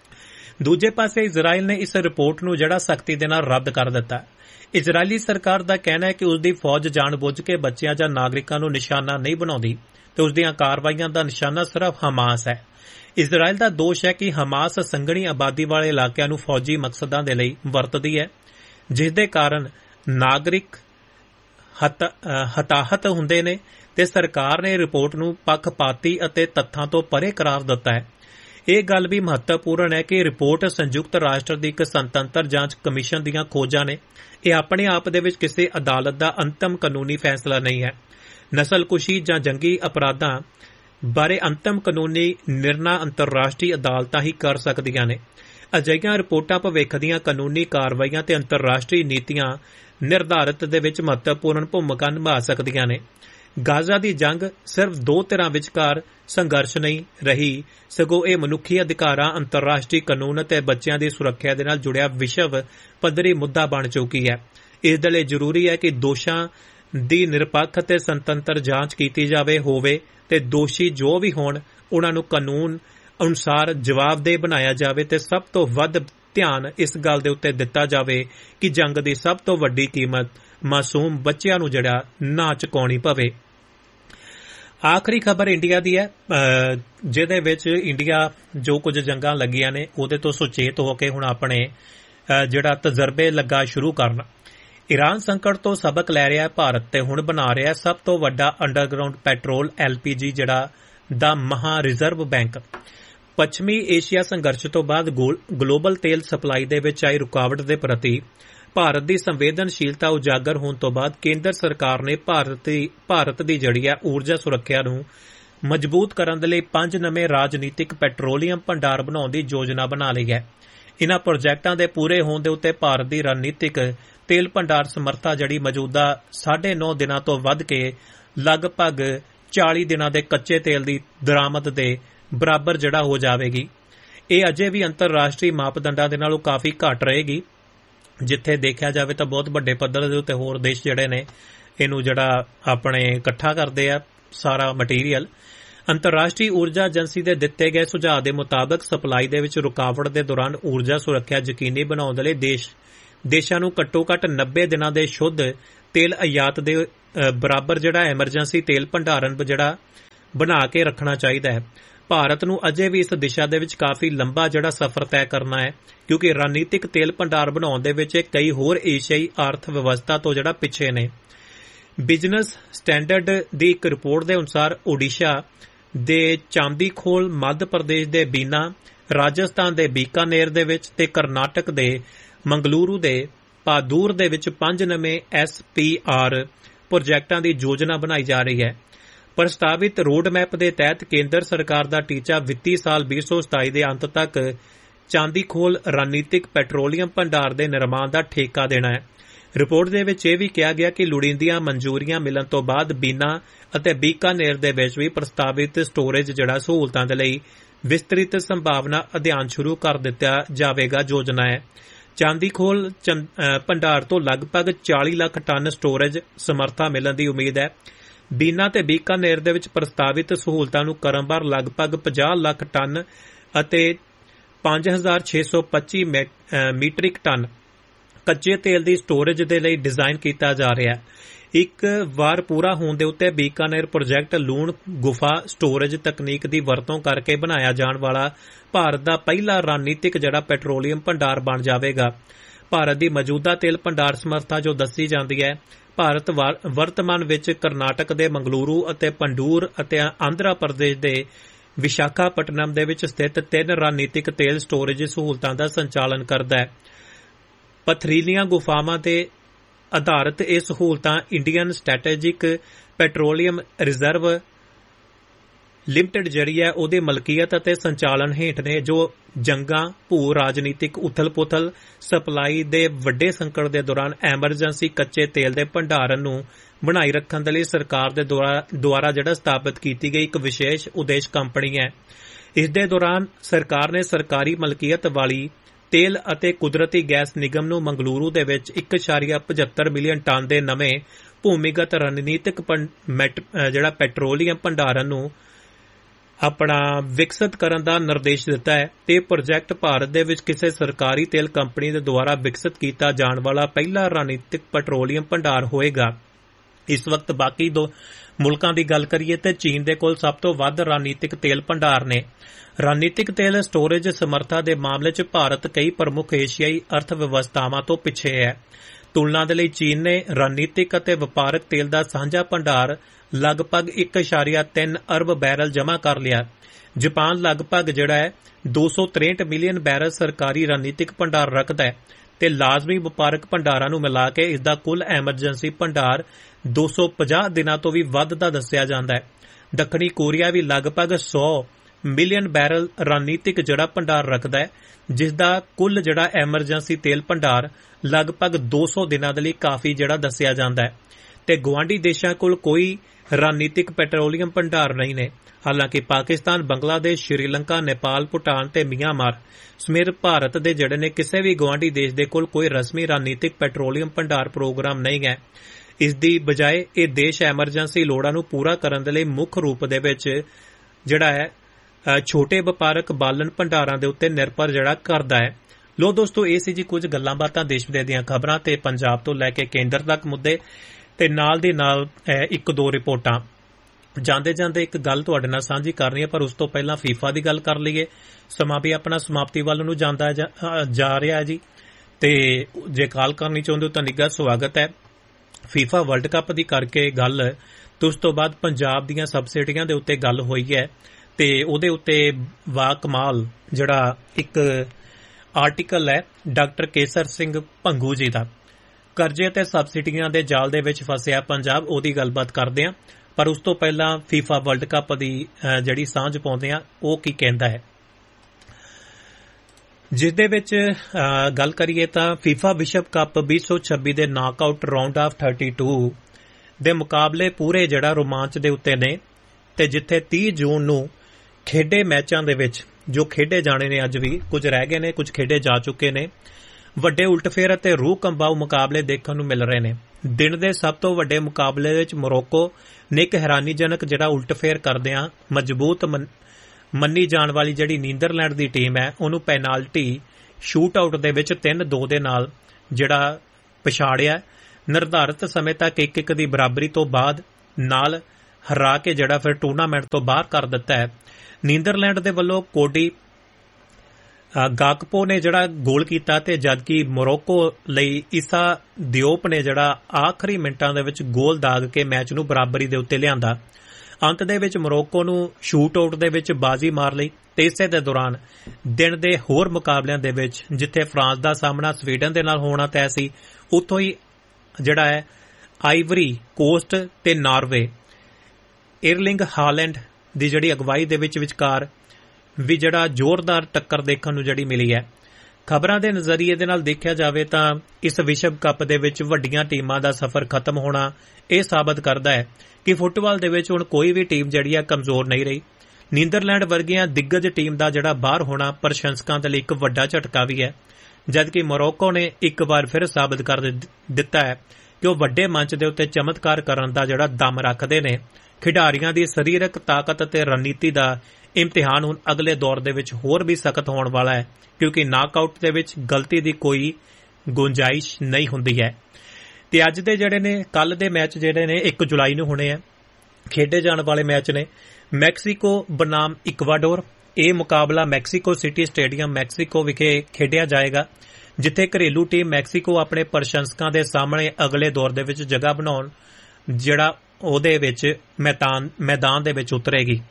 ਦੂਜੇ ਪਾਸੇ ਇਜ਼ਰਾਈਲ ਨੇ ਇਸ ਰਿਪੋਰਟ ਨੂੰ ਜਿਹੜਾ ਸਖਤੀ ਦੇ ਨਾਲ ਰੱਦ ਕਰ ਦਿੱਤਾ। ਇਜ਼ਰਾਈਲੀ ਸਰਕਾਰ ਦਾ ਕਹਿਣਾ ਹੈ ਕਿ ਉਸ ਦੀ ਫੌਜ ਜਾਣਬੁੱਝ ਕੇ ਬੱਚਿਆਂ ਜਾਂ ਨਾਗਰਿਕਾਂ ਨੂੰ ਨਿਸ਼ਾਨਾ ਨਹੀਂ ਬਣਾਉਂਦੀ ਤੇ ਉਸ ਦੀਆਂ ਕਾਰਵਾਈਆਂ ਦਾ ਨਿਸ਼ਾਨਾ ਸਿਰਫ ਹਮਾਸ ਹੈ। ਇਜ਼ਰਾਈਲ ਦਾ ਦੋਸ਼ ਹੈ ਕਿ ਹਮਾਸ ਸੰਘਣੀ ਆਬਾਦੀ ਵਾਲੇ ਇਲਾਕਿਆਂ ਨੂੰ ਫੌਜੀ ਮਕਸਦਾਂ ਦੇ ਲਈ ਵਰਤਦੀ ਹੈ, ਜਿਸ ਦੇ ਕਾਰਨ ਨਾਗਰਿਕ ਹਤਾਹਤ ਹੁੰਦੇ ਨੇ ਤੇ ਸਰਕਾਰ ਨੇ ਰਿਪੋਰਟ ਨੂੰ ਪੱਖਪਾਤੀ ਅਤੇ ਤੱਥਾਂ ਤੋਂ ਪਰੇ ਕਰਾਰ ਦਿੱਤਾ ਹੈ। ਇਹ ਗੱਲ ਵੀ ਮਹੱਤਵਪੂਰਨ ਹੈ ਕਿ ਰਿਪੋਰਟ ਸੰਯੁਕਤ ਰਾਸ਼ਟਰ ਦੀ ਇੱਕ ਸੁਤੰਤਰ ਜਾਂਚ ਕਮਿਸ਼ਨ ਦੀਆਂ ਖੋਜਾਂ ਨੇ। ਇਹ ਆਪਣੇ ਆਪ ਦੇ ਵਿੱਚ ਕਿਸੇ ਅਦਾਲਤ ਦਾ ਅੰਤਮ ਕਾਨੂੰਨੀ ਫੈਸਲਾ ਨਹੀਂ ਹੈ। ਨਸਲਕੁਸ਼ੀ ਜਾਂ ਜੰਗੀ ਅਪਰਾਧਾਂ ਬਾਰੇ ਅੰਤਮ ਕਾਨੂੰਨੀ ਨਿਰਣਾ ਅੰਤਰਰਾਸ਼ਟਰੀ ਅਦਾਲਤਾਂ ਹੀ ਕਰ ਸਕਦੀਆਂ ਨੇ। ਅਜਿਹੀਆਂ ਰਿਪੋਰਟਾਂ ਭਵਿੱਖ ਦੀਆਂ ਕਾਨੂੰਨੀ ਕਾਰਵਾਈਆਂ ਤੇ ਅੰਤਰਰਾਸ਼ਟਰੀ ਨੀਤੀਆਂ ਨਿਰਧਾਰਤ ਦੇ ਵਿੱਚ ਮਹੱਤਵਪੂਰਨ ਭੂਮਿਕਾ ਨਿਭਾ ਸਕਦੀਆਂ ਨੇ। ਗਾਜ਼ਾ ਦੀ ਜੰਗ ਸਿਰਫ ਦੋ ਧਿਰਾਂ ਵਿਚਕਾਰ ਸੰਘਰਸ਼ ਨਹੀਂ ਰਹੀ, ਸਗੋਂ ਇਹ ਮਨੁੱਖੀ ਅਧਿਕਾਰਾਂ, ਅੰਤਰਰਾਸ਼ਟਰੀ ਕਾਨੂੰਨ ਅਤੇ ਬੱਚਿਆਂ ਦੀ ਸੁਰੱਖਿਆ ਦੇ ਨਾਲ ਜੁੜਿਆ ਵਿਸ਼ਵ ਪੱਧਰੀ ਮੁੱਦਾ ਬਣ ਚੁੱਕੀ ਹੈ। ਇਸ ਦੇ ਲਈ ਜ਼ਰੂਰੀ ਹੈ ਕਿ ਦੋਸ਼ਾਂ ਦੀ ਨਿਰਪੱਖ ਅਤੇ ਸੁਤੰਤਰ ਜਾਂਚ ਕੀਤੀ ਹੋਵੇ ਤੇ ਦੋਸ਼ੀ ਜੋ ਵੀ ਹੋਣ ਉਹਨਾਂ ਨੂੰ ਕਾਨੂੰਨ ਅਨੁਸਾਰ ਜਵਾਬਦੇਹ ਬਣਾਇਆ ਜਾਵੇ ਤੇ ਸਭ ਤੋਂ ਵੱਧ ਧਿਆਨ ਇਸ ਗੱਲ ਦੇ ਉੱਤੇ ਦਿੱਤਾ ਜਾਵੇ ਕਿ ਜੰਗ ਦੀ ਸਭ ਤੋਂ ਵੱਡੀ ਕੀਮਤ ਮਾਸੂਮ ਬੱਚਿਆਂ ਨੂੰ ਜਿਹੜਾ ਨਾ ਚੁਕਾਉਣੀ ਪਵੇ। ਆਖਰੀ ਖਬਰ ਇੰਡੀਆ ਦੀ ਹੈ, ਜਿਹਦੇ ਵਿੱਚ ਇੰਡੀਆ ਜੋ ਕੁਝ ਜੰਗਾਂ ਲੱਗੀਆਂ ਨੇ ਉਹਦੇ ਤੋਂ ਸੁਚੇਤ ਹੋ ਕੇ ਹੁਣ ਆਪਣੇ ਜਿਹੜਾ ਤਜਰਬੇ ਲੱਗਾ ਸ਼ੁਰੂ ਕਰਨ। ਈਰਾਨ ਸੰਕਟ ਤੋਂ ਸਬਕ ਲੈ ਰਿਹਾ ਭਾਰਤ ਤੇ ਹੁਣ ਬਣਾ ਰਿਹਾ ਸਭ ਤੋਂ ਵੱਡਾ ਅੰਡਰਗਰਾਉਂਡ ਪੈਟਰੋਲ LPG ਜਿਹੜਾ ਦਾ ਮਹਾ ਰਿਜ਼ਰਵ ਬੈਂਕ। ਪੱਛਮੀ ਏਸ਼ੀਆ ਸੰਘਰਸ਼ ਤੋਂ ਬਾਅਦ ਗਲੋਬਲ ਤੇਲ ਸਪਲਾਈ ਦੇ ਵਿੱਚ ਆਈ ਰੁਕਾਵਟ ਦੇ ਪ੍ਰਤੀ ਭਾਰਤ ਦੀ ਸੰਵੇਦਨਸ਼ੀਲਤਾ ਉਜਾਗਰ ਹੋਣ ਤੋਂ ਬਾਅਦ ਕੇਂਦਰ ਸਰਕਾਰ ਨੇ ਭਾਰਤ ਦੀ ਜਿਹੜੀ ਹੈ ਊਰਜਾ ਸੁਰੱਖਿਆ ਨੂੰ ਮਜ਼ਬੂਤ ਕਰਨ ਦੇ ਲਈ 5 ਨਵੇਂ ਰਾਜਨੀਤਿਕ ਪੈਟਰੋਲੀਅਮ ਭੰਡਾਰ ਬਣਾਉਣ ਦੀ ਯੋਜਨਾ ਬਣਾ ਲਈ ਹੈ। ਇਨ੍ਹਾਂ ਪ੍ਰੋਜੈਕਟਾਂ ਦੇ ਪੂਰੇ ਹੋਣ ਦੇ ਉੱਤੇ ਭਾਰਤ ਦੀ ਰਣਨੀਤਿਕ ਤੇਲ ਭੰਡਾਰ ਸਮਰੱਥਾ ਜਿਹੜੀ ਮੌਜੂਦਾ 9.5 ਦਿਨਾਂ ਤੋਂ ਵੱਧ ਕੇ ਲਗਭਗ 40 ਦਿਨਾਂ ਦੇ ਕੱਚੇ ਤੇਲ ਦੀ ਦਰਾਮਦ ਦੇ ਬਰਾਬਰ ਜਿਹੜਾ ਹੋ ਜਾਵੇਗੀ। ਇਹ ਅਜੇ ਵੀ ਅੰਤਰਰਾਸ਼ਟਰੀ ਮਾਪਦੰਡਾਂ ਦੇ ਨਾਲੋਂ ਕਾਫੀ ਘੱਟ ਰਹੇਗੀ। ਜਿੱਥੇ ਦੇਖਿਆ ਜਾਵੇ ਤਾਂ ਬਹੁਤ ਵੱਡੇ ਪੱਧਰ ਦੇ ਉੱਤੇ ਹੋਰ ਦੇਸ਼ ਜਿਹੜੇ ਨੇ ਇਹਨੂੰ ਜਿਹੜਾ ਆਪਣੇ ਇਕੱਠਾ ਕਰਦੇ ਆ ਸਾਰਾ ਮਟੀਰੀਅਲ। ਅੰਤਰਰਾਸ਼ਟਰੀ ਊਰਜਾ ਏਜੰਸੀ ਦੇ ਦਿੱਤੇ ਗਏ ਸੁਝਾਅ ਦੇ ਮੁਤਾਬਕ ਸਪਲਾਈ ਦੇ ਵਿੱਚ ਰੁਕਾਵਟ ਦੇ ਦੌਰਾਨ ਊਰਜਾ ਸੁਰੱਖਿਆ ਯਕੀਨੀ ਬਣਾਉਣ ਦੇ ਲਈ ਦੇਸ਼ਾਂ ਨੂੰ ਘੱਟੋ ਘੱਟ 90 ਦਿਨਾਂ ਦੇ ਸ਼ੁੱਧ ਤੇਲ ਆਯਾਤ ਦੇ ਬਰਾਬਰ ਜਿਹੜਾ ਐਮਰਜੈਂਸੀ ਤੇਲ ਭੰਡਾਰਨ ਜਿਹੜਾ ਬਣਾ ਕੇ ਰੱਖਣਾ ਚਾਹੀਦਾ ਹੈ। ਭਾਰਤ ਨੂੰ ਅਜੇ ਵੀ ਇਸ ਦਿਸ਼ਾ ਦੇ ਵਿੱਚ ਕਾਫੀ ਲੰਬਾ ਜਿਹੜਾ ਸਫ਼ਰ ਤੈਅ ਕਰਨਾ ਹੈ, ਕਿਉਂਕਿ ਰਣਨੀਤਿਕ ਤੇਲ ਭੰਡਾਰ ਬਣਾਉਣ ਦੇ ਵਿੱਚ ਕਈ ਹੋਰ ਏਸ਼ੀਆਈ ਅਰਥ ਵਿਵਸਥਾ ਤੋਂ ਜਿਹੜਾ ਪਿੱਛੇ ਨੇ। ਬਿਜ਼ਨਸ ਸਟੈਂਡਰਡ ਦੀ ਇੱਕ ਰਿਪੋਰਟ ਦੇ ਅਨੁਸਾਰ ਓਡੀਸ਼ਾ ਦੇ ਚਾਂਦੀਖੋਲ, ਮੱਧ ਪ੍ਰਦੇਸ਼ ਦੇ ਬੀਨਾ, ਰਾਜਸਥਾਨ ਦੇ ਬੀਕਾਨੇਰ ਦੇ ਵਿੱਚ ਤੇ ਕਰਨਾਟਕ ਦੇ ਮੰਗਲੁਰੂ ਦੇ ਪਾਦੂਰ ਦੇ ਵਿੱਚ 5 ਨਵੇਂ SPR ਪ੍ਰੋਜੈਕਟਾਂ ਦੀ ਯੋਜਨਾ ਬਣਾਈ ਜਾ ਰਹੀ ਹੈ। ਪ੍ਰਸਤਾਵਿਤ ਰੋਡ ਮੈਪ ਦੇ ਤਹਿਤ ਕੇਂਦਰ ਸਰਕਾਰ ਦਾ ਟੀਚਾ ਵਿੱਤੀ ਸਾਲ 2027 ਦੇ ਅੰਤ ਤੱਕ ਚਾਂਦੀਖੋਲ ਰਣਨੀਤਿਕ ਪੈਟਰੋਲੀਅਮ ਭੰਡਾਰ ਦੇ ਨਿਰਮਾਣ ਦਾ ਠੇਕਾ ਦੇਣਾ ਹੈ। ਰਿਪੋਰਟ ਦੇ ਵਿੱਚ ਇਹ ਵੀ ਕਿਹਾ ਗਿਆ ਕਿ ਲੋੜੀਂਦੀਆਂ ਮਨਜ਼ੂਰੀਆਂ ਮਿਲਣ ਤੋਂ ਬਾਅਦ ਬੀਨਾ ਅਤੇ ਬੀਕਾਨੇਰ ਦੇ ਵਿੱਚ ਵੀ ਪ੍ਰਸਤਾਵਿਤ ਸਟੋਰੇਜ ਸਹੂਲਤਾਂ ਦੇ ਲਈ ਵਿਸਤ੍ਰਿਤ ਸੰਭਾਵਨਾ ਅਧਿਐਨ ਸ਼ੁਰੂ ਕਰ ਦਿੱਤਾ ਜਾਵੇਗਾ। ਯੋਜਨਾ ਹੈ ਚਾਂਦੀਖੋਲ ਭੰਡਾਰ ਤੋਂ ਲਗਭਗ 40 ਲੱਖ ਟਨ ਸਟੋਰੇਜ ਸਮਰੱਥਾ ਮਿਲਣ ਦੀ ਉਮੀਦ ਹੈ। ਬੀਨਾ ਤੇ ਬੀਕਾਨੇਰ ਦੇ ਵਿੱਚ ਪ੍ਰਸਤਾਵਿਤ ਸਹੂਲਤਾਂ ਨੂੰ ਕ੍ਰਮਵਾਰ ਲਗਭਗ 50 ਲੱਖ ਟਨ ਅਤੇ 5625 ਮੀਟ੍ਰਿਕ ਟਨ ਕੱਚੇ ਤੇਲ ਦੀ ਸਟੋਰੇਜ ਦੇ ਲਈ ਡਿਜ਼ਾਈਨ ਕੀਤਾ ਜਾ ਰਿਹਾ ਹੈ। ਇੱਕ ਵਾਰ ਪੂਰਾ ਹੋਣ ਦੇ ਉੱਤੇ ਬੀਕਾਨੇਰ ਪ੍ਰੋਜੈਕਟ ਲੂਣ ਗੁਫਾ ਸਟੋਰੇਜ ਤਕਨੀਕ ਦੀ ਵਰਤੋਂ ਕਰਕੇ ਬਣਾਇਆ ਜਾਣ ਵਾਲਾ ਭਾਰਤ ਦਾ ਪਹਿਲਾ ਰਣਨੀਤਿਕ ਪੈਟਰੋਲੀਅਮ ਭੰਡਾਰ ਬਣ ਜਾਵੇਗਾ। ਭਾਰਤ ਦੀ ਮੌਜੂਦਾ ਤੇਲ ਭੰਡਾਰ ਸਮਰੱਥਾ ਜੋ ਦੱਸੀ ਜਾਂਦੀ ਹੈ, ਭਾਰਤ ਵਰਤਮਾਨ ਵਿੱਚ ਕਰਨਾਟਕ ਦੇ ਮੰਗਲੁਰੂ ਅਤੇ ਪੰਡੂਰ ਅਤੇ ਆਂਧਰਾ ਪ੍ਰਦੇਸ਼ ਦੇ ਵਿਸ਼ਾਖਾਪਟਨਮ ਦੇ ਵਿੱਚ ਸਥਿਤ 3 ਰਣਨੀਤਿਕ ਤੇਲ ਸਟੋਰੇਜ ਸਹੂਲਤਾਂ ਦਾ ਸੰਚਾਲਨ ਕਰਦਾ ਹੈ। ਪਥਰੀਲੀਆਂ ਗੁਫਾਵਾਂ ਤੇ ਆਧਾਰਿਤ ਇਹ ਸਹੂਲਤਾਂ Indian strategic petroleum reserve limited ਜਿਹੜੀ ਹੈ ਉਹਦੇ ਮਲਕੀਅਤ ਅਤੇ ਸੰਚਾਲਨ ਹੇਠ ਨੇ, ਜੋ ਜੰਗਾਂ, ਭੂ ਰਾਜਨੀਤਿਕ ਉਥਲ-ਪੁਥਲ, ਸਪਲਾਈ ਦੇ ਵੱਡੇ ਸੰਕਟ ਦੇ ਦੌਰਾਨ ਐਮਰਜੈਂਸੀ ਕੱਚੇ ਤੇਲ ਦੇ ਭੰਡਾਰਨ ਨੂੰ ਬਣਾਈ ਰੱਖਣ ਦੇ ਲਈ ਸਰਕਾਰ ਦੇ ਦੁਆਰਾ ਸਥਾਪਿਤ ਕੀਤੀ ਗਈ ਇੱਕ ਵਿਸ਼ੇਸ਼ ਉਦੇਸ਼ ਕੰਪਨੀ ਹੈ। ਇਸ ਦੇ ਦੌਰਾਨ ਸਰਕਾਰ ਨੇ ਸਰਕਾਰੀ ਮਲਕੀਅਤ ਵਾਲੀ ਤੇਲ ਅਤੇ ਕੁਦਰਤੀ ਗੈਸ ਨਿਗਮ ਨੂੰ ਮੰਗਲੁਰੂ ਦੇ ਵਿੱਚ 1.75 ਮਿਲੀਅਨ ਟਨ ਦੇ ਨਵੇਂ ਭੂਮੀਗਤ ਰਣਨੀਤਿਕ ਪੈਟਰੋਲੀਅਮ ਭੰਡਾਰਨ ਨੂੰ ਆਪਣਾ ਵਿਕਸਿਤ ਕਰਨ ਦਾ ਨਿਰਦੇਸ਼ ਦਿੱਤਾ ਹੈ ਤੇ ਪ੍ਰੋਜੈਕਟ ਭਾਰਤ ਦੇ ਵਿੱਚ ਕਿਸੇ ਸਰਕਾਰੀ ਤੇਲ ਕੰਪਨੀ ਦੇ ਦੁਆਰਾ ਵਿਕਸਿਤ ਕੀਤਾ ਜਾਣ ਵਾਲਾ ਪਹਿਲਾ ਰਣਨੀਤਿਕ ਪੈਟਰੋਲੀਅਮ ਭੰਡਾਰ ਹੋਏਗਾ। ਇਸ ਵਕਤ ਬਾਕੀ ਦੋ ਮੁਲਕਾਂ ਦੀ ਗੱਲ ਕਰੀਏ ਤੇ ਚੀਨ ਦੇ ਕੋਲ ਸਭ ਤੋਂ ਵੱਧ ਰਣਨੀਤਿਕ ਤੇਲ ਭੰਡਾਰ ਨੇ। ਰਣਨੀਤਿਕ ਤੇਲ ਸਟੋਰੇਜ ਸਮਰੱਥਾ ਦੇ ਮਾਮਲੇ 'ਚ ਭਾਰਤ ਕਈ ਪ੍ਰਮੁੱਖ ਏਸ਼ੀਆਈ ਅਰਥ ਵਿਵਸਥਾਵਾਂ ਤੋਂ ਪਿੱਛੇ ਹੈ। ਤੁਲਨਾ ਦੇ ਲਈ ਚੀਨ ਨੇ ਰਣਨੀਤਿਕ ਅਤੇ ਵਪਾਰਕ ਤੇਲ ਦਾ ਸਾਂਝਾ ਭੰਡਾਰ ਲਗਭਗ 1.3 ਅਰਬ ਬੈਰਲ ਜਮ੍ਹਾਂ ਕਰ ਲਿਆ। ਜਾਪਾਨ ਲਗਭਗ 263 ਮਿਲੀਅਨ ਬੈਰਲ ਸਰਕਾਰੀ ਰਣਨੀਤਿਕ ਭੰਡਾਰ ਰੱਖਦਾ ਹੈ ਤੇ ਲਾਜ਼ਮੀ ਵਪਾਰਕ ਭੰਡਾਰਾਂ ਨੂੰ ਮਿਲਾ ਕੇ ਇਸ ਦਾ ਕੁੱਲ ਐਮਰਜੈਂਸੀ ਭੰਡਾਰ 250 ਦਿਨਾਂ ਤੋਂ ਵੀ ਵੱਧ ਦਾ ਦੱਸਿਆ ਜਾਂਦਾ ਹੈ। ਦੱਖਣੀ ਕੋਰੀਆ ਵੀ ਲਗਭਗ 100 ਮਿਲੀਅਨ ਬੈਰਲ ਰਣਨੀਤਿਕ ਭੰਡਾਰ ਰੱਖਦਾ ਹੈ, ਜਿਸ ਦਾ ਕੁੱਲ ਐਮਰਜੈਂਸੀ ਤੇਲ ਭੰਡਾਰ ਲਗਭਗ 200 ਦਿਨਾਂ ਦੇ ਲਈ ਕਾਫੀ ਦੱਸਿਆ ਜਾਂਦਾ ਹੈ। ਤੇ ਗੁਆਂਢੀ ਦੇਸ਼ਾਂ ਕੋਲ ਕੋਈ ਰਣਨੀਤਿਕ ਪੈਟਰੋਲੀਅਮ ਭੰਡਾਰ ਨਹੀਂ ਨੇ। ਹਾਲਾਂਕਿ ਪਾਕਿਸਤਾਨ, ਬੰਗਲਾਦੇਸ਼, ਸ਼੍ਰੀਲੰਕਾ, ਨੇਪਾਲ, ਭੂਟਾਨ ਤੇ ਮਿਆਂਮਾਰ ਸਮੇਤ ਭਾਰਤ ਦੇ ਨੇ ਕਿਸੇ ਵੀ ਗੁਆਂਢੀ ਦੇਸ਼ ਦੇ ਕੋਲ ਕੋਈ ਰਸਮੀ ਰਣਨੀਤਿਕ ਪੈਟਰੋਲੀਅਮ ਭੰਡਾਰ ਪ੍ਰੋਗਰਾਮ ਨਹੀਂ ਹੈ। ਇਸ ਦੀ ਬਜਾਏ ਇਹ ਦੇਸ਼ ਐਮਰਜੈਂਸੀ ਲੋੜਾਂ ਨੂੰ ਪੂਰਾ ਕਰਨ ਦੇ ਲਈ ਮੁੱਖ ਰੂਪ ਦੇ ਵਿੱਚ ਛੋਟੇ ਵਪਾਰਕ ਬਾਲਣ ਭੰਡਾਰਾਂ ਦੇ ਉੱਤੇ ਨਿਰਭਰ ਕਰਦਾ ਹੈ। ਲੋ ਦੋਸਤੋ, ਇਹ ਸੀ ਜੀ ਕੁਝ ਗੱਲਾਂ ਬਾਤਾਂ ਦੇਸ਼ ਵਿਦੇਸ਼ ਦੀਆਂ ਖਬਰਾਂ ਤੇ ਪੰਜਾਬ ਤੋਂ ਲੈ ਕੇ ਕੇਂਦਰ ਤੱਕ ਮੁੱਦੇ ਤੇ ਨਾਲ ਦੀ ਨਾਲ 1-2 ਰਿਪੋਰਟਾਂ। ਜਾਂਦੇ ਜਾਂਦੇ ਇੱਕ ਗੱਲ ਤੁਹਾਡੇ ਨਾਲ ਸਾਂਝੀ ਕਰਨੀ ਹੈ, ਪਰ ਉਸ ਤੋਂ ਪਹਿਲਾਂ ਫੀਫਾ ਦੀ ਗੱਲ ਕਰ ਲਈਏ। ਸਮਾਂ ਵੀ ਆਪਣਾ ਸਮਾਪਤੀ ਵੱਲ ਨੂੰ ਜਾਂਦਾ ਜਾ ਰਿਹਾ ਜੀ, ਤੇ ਜੇ ਕਾਲ ਕਰਨੀ ਚਾਹੁੰਦੇ ਹੋ ਤਾਂ ਨਿੱਘਾ ਸਵਾਗਤ ਹੈ। ਫੀਫਾ ਵਰਲਡ ਕੱਪ ਦੀ ਕਰਕੇ ਗੱਲ ਤੇ ਉਸ ਤੋਂ ਬਾਅਦ ਪੰਜਾਬ ਦੀਆਂ ਸਬਸਿਡੀਆਂ ਦੇ ਉੱਤੇ ਗੱਲ ਹੋਈ ਹੈ ਤੇ ਉਹਦੇ ਉੱਤੇ ਵਾ ਕਮਾਲ ਇੱਕ ਆਰਟੀਕਲ ਹੈ ਡਾਕਟਰ ਕੇਸਰ ਸਿੰਘ ਭੰਗੂ ਜੀ ਦਾ, ਕਰਜ਼ੇ ਤੇ ਸਬਸਿਡੀਆਂ ਦੇ ਜਾਲ ਦੇ ਵਿੱਚ ਫਸਿਆ ਪੰਜਾਬ, ਉਹਦੀ ਗੱਲਬਾਤ ਕਰਦੇ ਹਾਂ। ਪਰ ਉਸ ਤੋਂ ਪਹਿਲਾਂ ਫੀਫਾ ਵਰਲਡ ਕੱਪ ਦੀ ਸਾਂਝ ਪਾਉਂਦੇ ਹਾਂ, ਉਹ ਕੀ ਕਹਿੰਦਾ ਹੈ। ਜਿਸ ਦੇ ਵਿੱਚ ਗੱਲ ਕਰੀਏ ਤਾਂ ਫੀਫਾ ਵਿਸ਼ਵ ਕੱਪ 2026 ਦੇ ਨਾਕਆਊਟ ਰਾਉਂਡ ਆਫ 32 ਦੇ ਮੁਕਾਬਲੇ ਪੂਰੇ ਰੋਮਾਂਚ ਦੇ ਉੱਤੇ ਨੇ ਤੇ ਜਿੱਥੇ 30 ਜੂਨ ਨੂੰ ਖੇਡੇ ਮੈਚਾਂ ਦੇ ਵਿੱਚ ਜੋ ਖੇਡੇ ਜਾਣੇ ਨੇ, ਅੱਜ ਵੀ ਕੁਝ ਰਹਿ ਗਏ ਨੇ, ਕੁਝ ਖੇਡੇ ਜਾ ਚੁੱਕੇ ਨੇ, ਵੱਡੇ ਉਲਟਫੇਰ ਅਤੇ ਰੂਹ ਕੰਬਾਊ ਮੁਕਾਬਲੇ ਦੇਖਣ ਨੂੰ ਮਿਲ ਰਹੇ ਨੇ। ਦਿਨ ਦੇ ਸਭ ਤੋਂ ਵੱਡੇ ਮੁਕਾਬਲੇ ਵਿੱਚ ਮੋਰੋਕੋ ਨੇ ਇੱਕ ਹੈਰਾਨੀਜਨਕ ਉਲਟਫੇਰ ਕਰਦਿਆਂ ਮਜ਼ਬੂਤ ਮੰਨੀ ਜਾਣ ਵਾਲੀ ਨੀਦਰਲੈਂਡ ਦੀ ਟੀਮ ਹੈ ਉਹਨੂੰ ਪੈਨਾਲਟੀ ਸ਼ੂਟ ਆਊਟ ਦੇ ਵਿੱਚ 3-2 ਦੇ ਨਾਲ ਪਛਾੜਿਆ। ਨਿਰਧਾਰਿਤ ਸਮੇਂ ਤੱਕ 1-1 ਦੀ ਬਰਾਬਰੀ ਤੋਂ ਬਾਅਦ ਨਾਲ ਹਰਾ ਕੇ ਜਿਹੜਾ ਫਿਰ ਟੂਰਨਾਮੈਂਟ ਤੋਂ ਬਾਹਰ ਕਰ ਦਿੱਤਾ ਹੈ। ਨੀਦਰਲੈਂਡ ਦੇ ਵੱਲੋਂ ਕੋਡੀ ਗਾਕਪੋ ਨੇ ਜਿਹੜਾ ਗੋਲ ਕੀਤਾ ਤੇ ਜਦਕਿ ਮੋਰੋਕੋ ਲਈ ਈਸਾ ਦਿਓਪ ਨੇ ਜਿਹੜਾ ਆਖਰੀ ਮਿੰਟਾਂ ਦੇ ਵਿੱਚ ਗੋਲ ਦਾਗ ਕੇ ਮੈਚ ਨੂੰ ਬਰਾਬਰੀ ਦੇ ਉੱਤੇ ਲਿਆਂਦਾ। ਅੰਤ ਦੇ ਵਿੱਚ ਮੋਰੋਕੋ ਨੂੰ ਸ਼ੂਟ ਆਊਟ ਦੇ ਵਿੱਚ ਬਾਜ਼ੀ ਮਾਰ ਲਈ ਤੇ ਇਸੇ ਦੇ ਦੌਰਾਨ ਦਿਨ ਦੇ ਹੋਰ ਮੁਕਾਬਲਿਆਂ ਦੇ ਵਿੱਚ ਜਿੱਥੇ ਫਰਾਂਸ ਦਾ ਸਾਹਮਣਾ ਸਵੀਡਨ ਦੇ ਨਾਲ ਹੋਣਾ ਤੈਅ ਸੀ, ਉੱਥੋਂ ਹੀ ਜਿਹੜਾ ਹੈ ਆਈਵਰੀ ਕੋਸਟ ਤੇ ਨਾਰਵੇ ਏਰਲਿੰਗ ਹਾਲੈਂਡ ਦੀ ਜਿਹੜੀ ਅਗਵਾਈ ਦੇ ਵਿੱਚ ਵਿਚਕਾਰ ਵੀ ਜਿਹੜਾ ਜ਼ੋਰਦਾਰ ਟੱਕਰ ਦੇਖਣ ਨੂੰ ਜਿਹੜੀ ਮਿਲੀ ਹੈ। ਖਬਰਾਂ ਦੇ ਨਜ਼ਰੀਏ ਦੇ ਨਾਲ ਦੇਖਿਆ ਜਾਵੇ ਤਾਂ ਇਸ ਵਿਸ਼ਵ ਕੱਪ ਦੇ ਵਿੱਚ ਵੱਡੀਆਂ ਟੀਮਾਂ ਦਾ ਸਫ਼ਰ ਖਤਮ ਹੋਣਾ ਇਹ ਸਾਬਤ ਕਰਦਾ ਹੈ ਕਿ ਫੁੱਟਬਾਲ ਦੇ ਵਿੱਚ ਹੁਣ ਕੋਈ ਵੀ ਟੀਮ ਜਿਹੜੀ ਹੈ ਕਮਜ਼ੋਰ ਨਹੀਂ ਰਹੀ। ਨੀਦਰਲੈਂਡ ਵਰਗੀਆਂ ਦਿੱਗਜ ਟੀਮ ਦਾ ਜਿਹੜਾ ਬਾਹਰ ਹੋਣਾ ਪ੍ਰਸ਼ੰਸਕਾਂ ਦੇ ਲਈ ਇੱਕ ਵੱਡਾ ਝਟਕਾ ਵੀ ਹੈ, ਜਦਕਿ ਮੋਰੋਕੋ ਨੇ ਇੱਕ ਵਾਰ ਫਿਰ ਸਾਬਤ ਕਰ ਦਿੱਤਾ ਹੈ ਕਿ ਉਹ ਵੱਡੇ ਮੰਚ ਦੇ ਉੱਤੇ ਚਮਤਕਾਰ ਕਰਨ ਦਾ ਜਿਹੜਾ ਦਮ ਰੱਖਦੇ ਨੇ। ਖਿਡਾਰੀਆਂ ਦੀ ਸਰੀਰਕ ਤਾਕਤ ਅਤੇ ਰਣਨੀਤੀ ਦਾ ਇਮਤਿਹਾਨ ਹੁਣ ਅਗਲੇ ਦੌਰ ਦੇ ਵਿੱਚ ਹੋਰ ਵੀ ਸਖਤ ਹੋਣ ਵਾਲਾ ਹੈ, ਕਿਉਂਕਿ ਨਾਕਆਊਟ ਦੇ ਵਿੱਚ ਗਲਤੀ ਦੀ ਕੋਈ ਗੁੰਜਾਇਸ਼ ਨਹੀਂ ਹੁੰਦੀ ਹੈ। ਤੇ ਅੱਜ ਦੇ ਜਿਹੜੇ ਨੇ ਕੱਲ ਦੇ ਮੈਚ ਜਿਹੜੇ ਨੇ 1 ਜੁਲਾਈ ਨੂੰ ਹੋਣੇ ਆ। ਖੇਡੇ ਜਾਣ ਵਾਲੇ ਮੈਚ ਨੇ ਮੈਕਸੀਕੋ ਬਨਾਮ ਇਕਵਾਡੋਰ। ਇਹ ਮੁਕਾਬਲਾ ਮੈਕਸੀਕੋ ਸਿਟੀ ਸਟੇਡੀਅਮ ਮੈਕਸੀਕੋ ਵਿਖੇ ਖੇਡਿਆ ਜਾਏਗਾ, ਜਿੱਥੇ ਘਰੇਲੂ ਟੀਮ ਮੈਕਸੀਕੋ ਆਪਣੇ ਪ੍ਰਸ਼ੰਸਕਾਂ ਦੇ ਸਾਹਮਣੇ ਅਗਲੇ ਦੌਰ ਦੇ ਵਿੱਚ ਜਗ੍ਹਾ ਬਣਾਉਣ ਜਿਹੜਾ ਉਹਦੇ ਵਿੱਚ ਮੈਦਾਨ ਦੇ ਵਿੱਚ ਉਤਰੇਗੀ।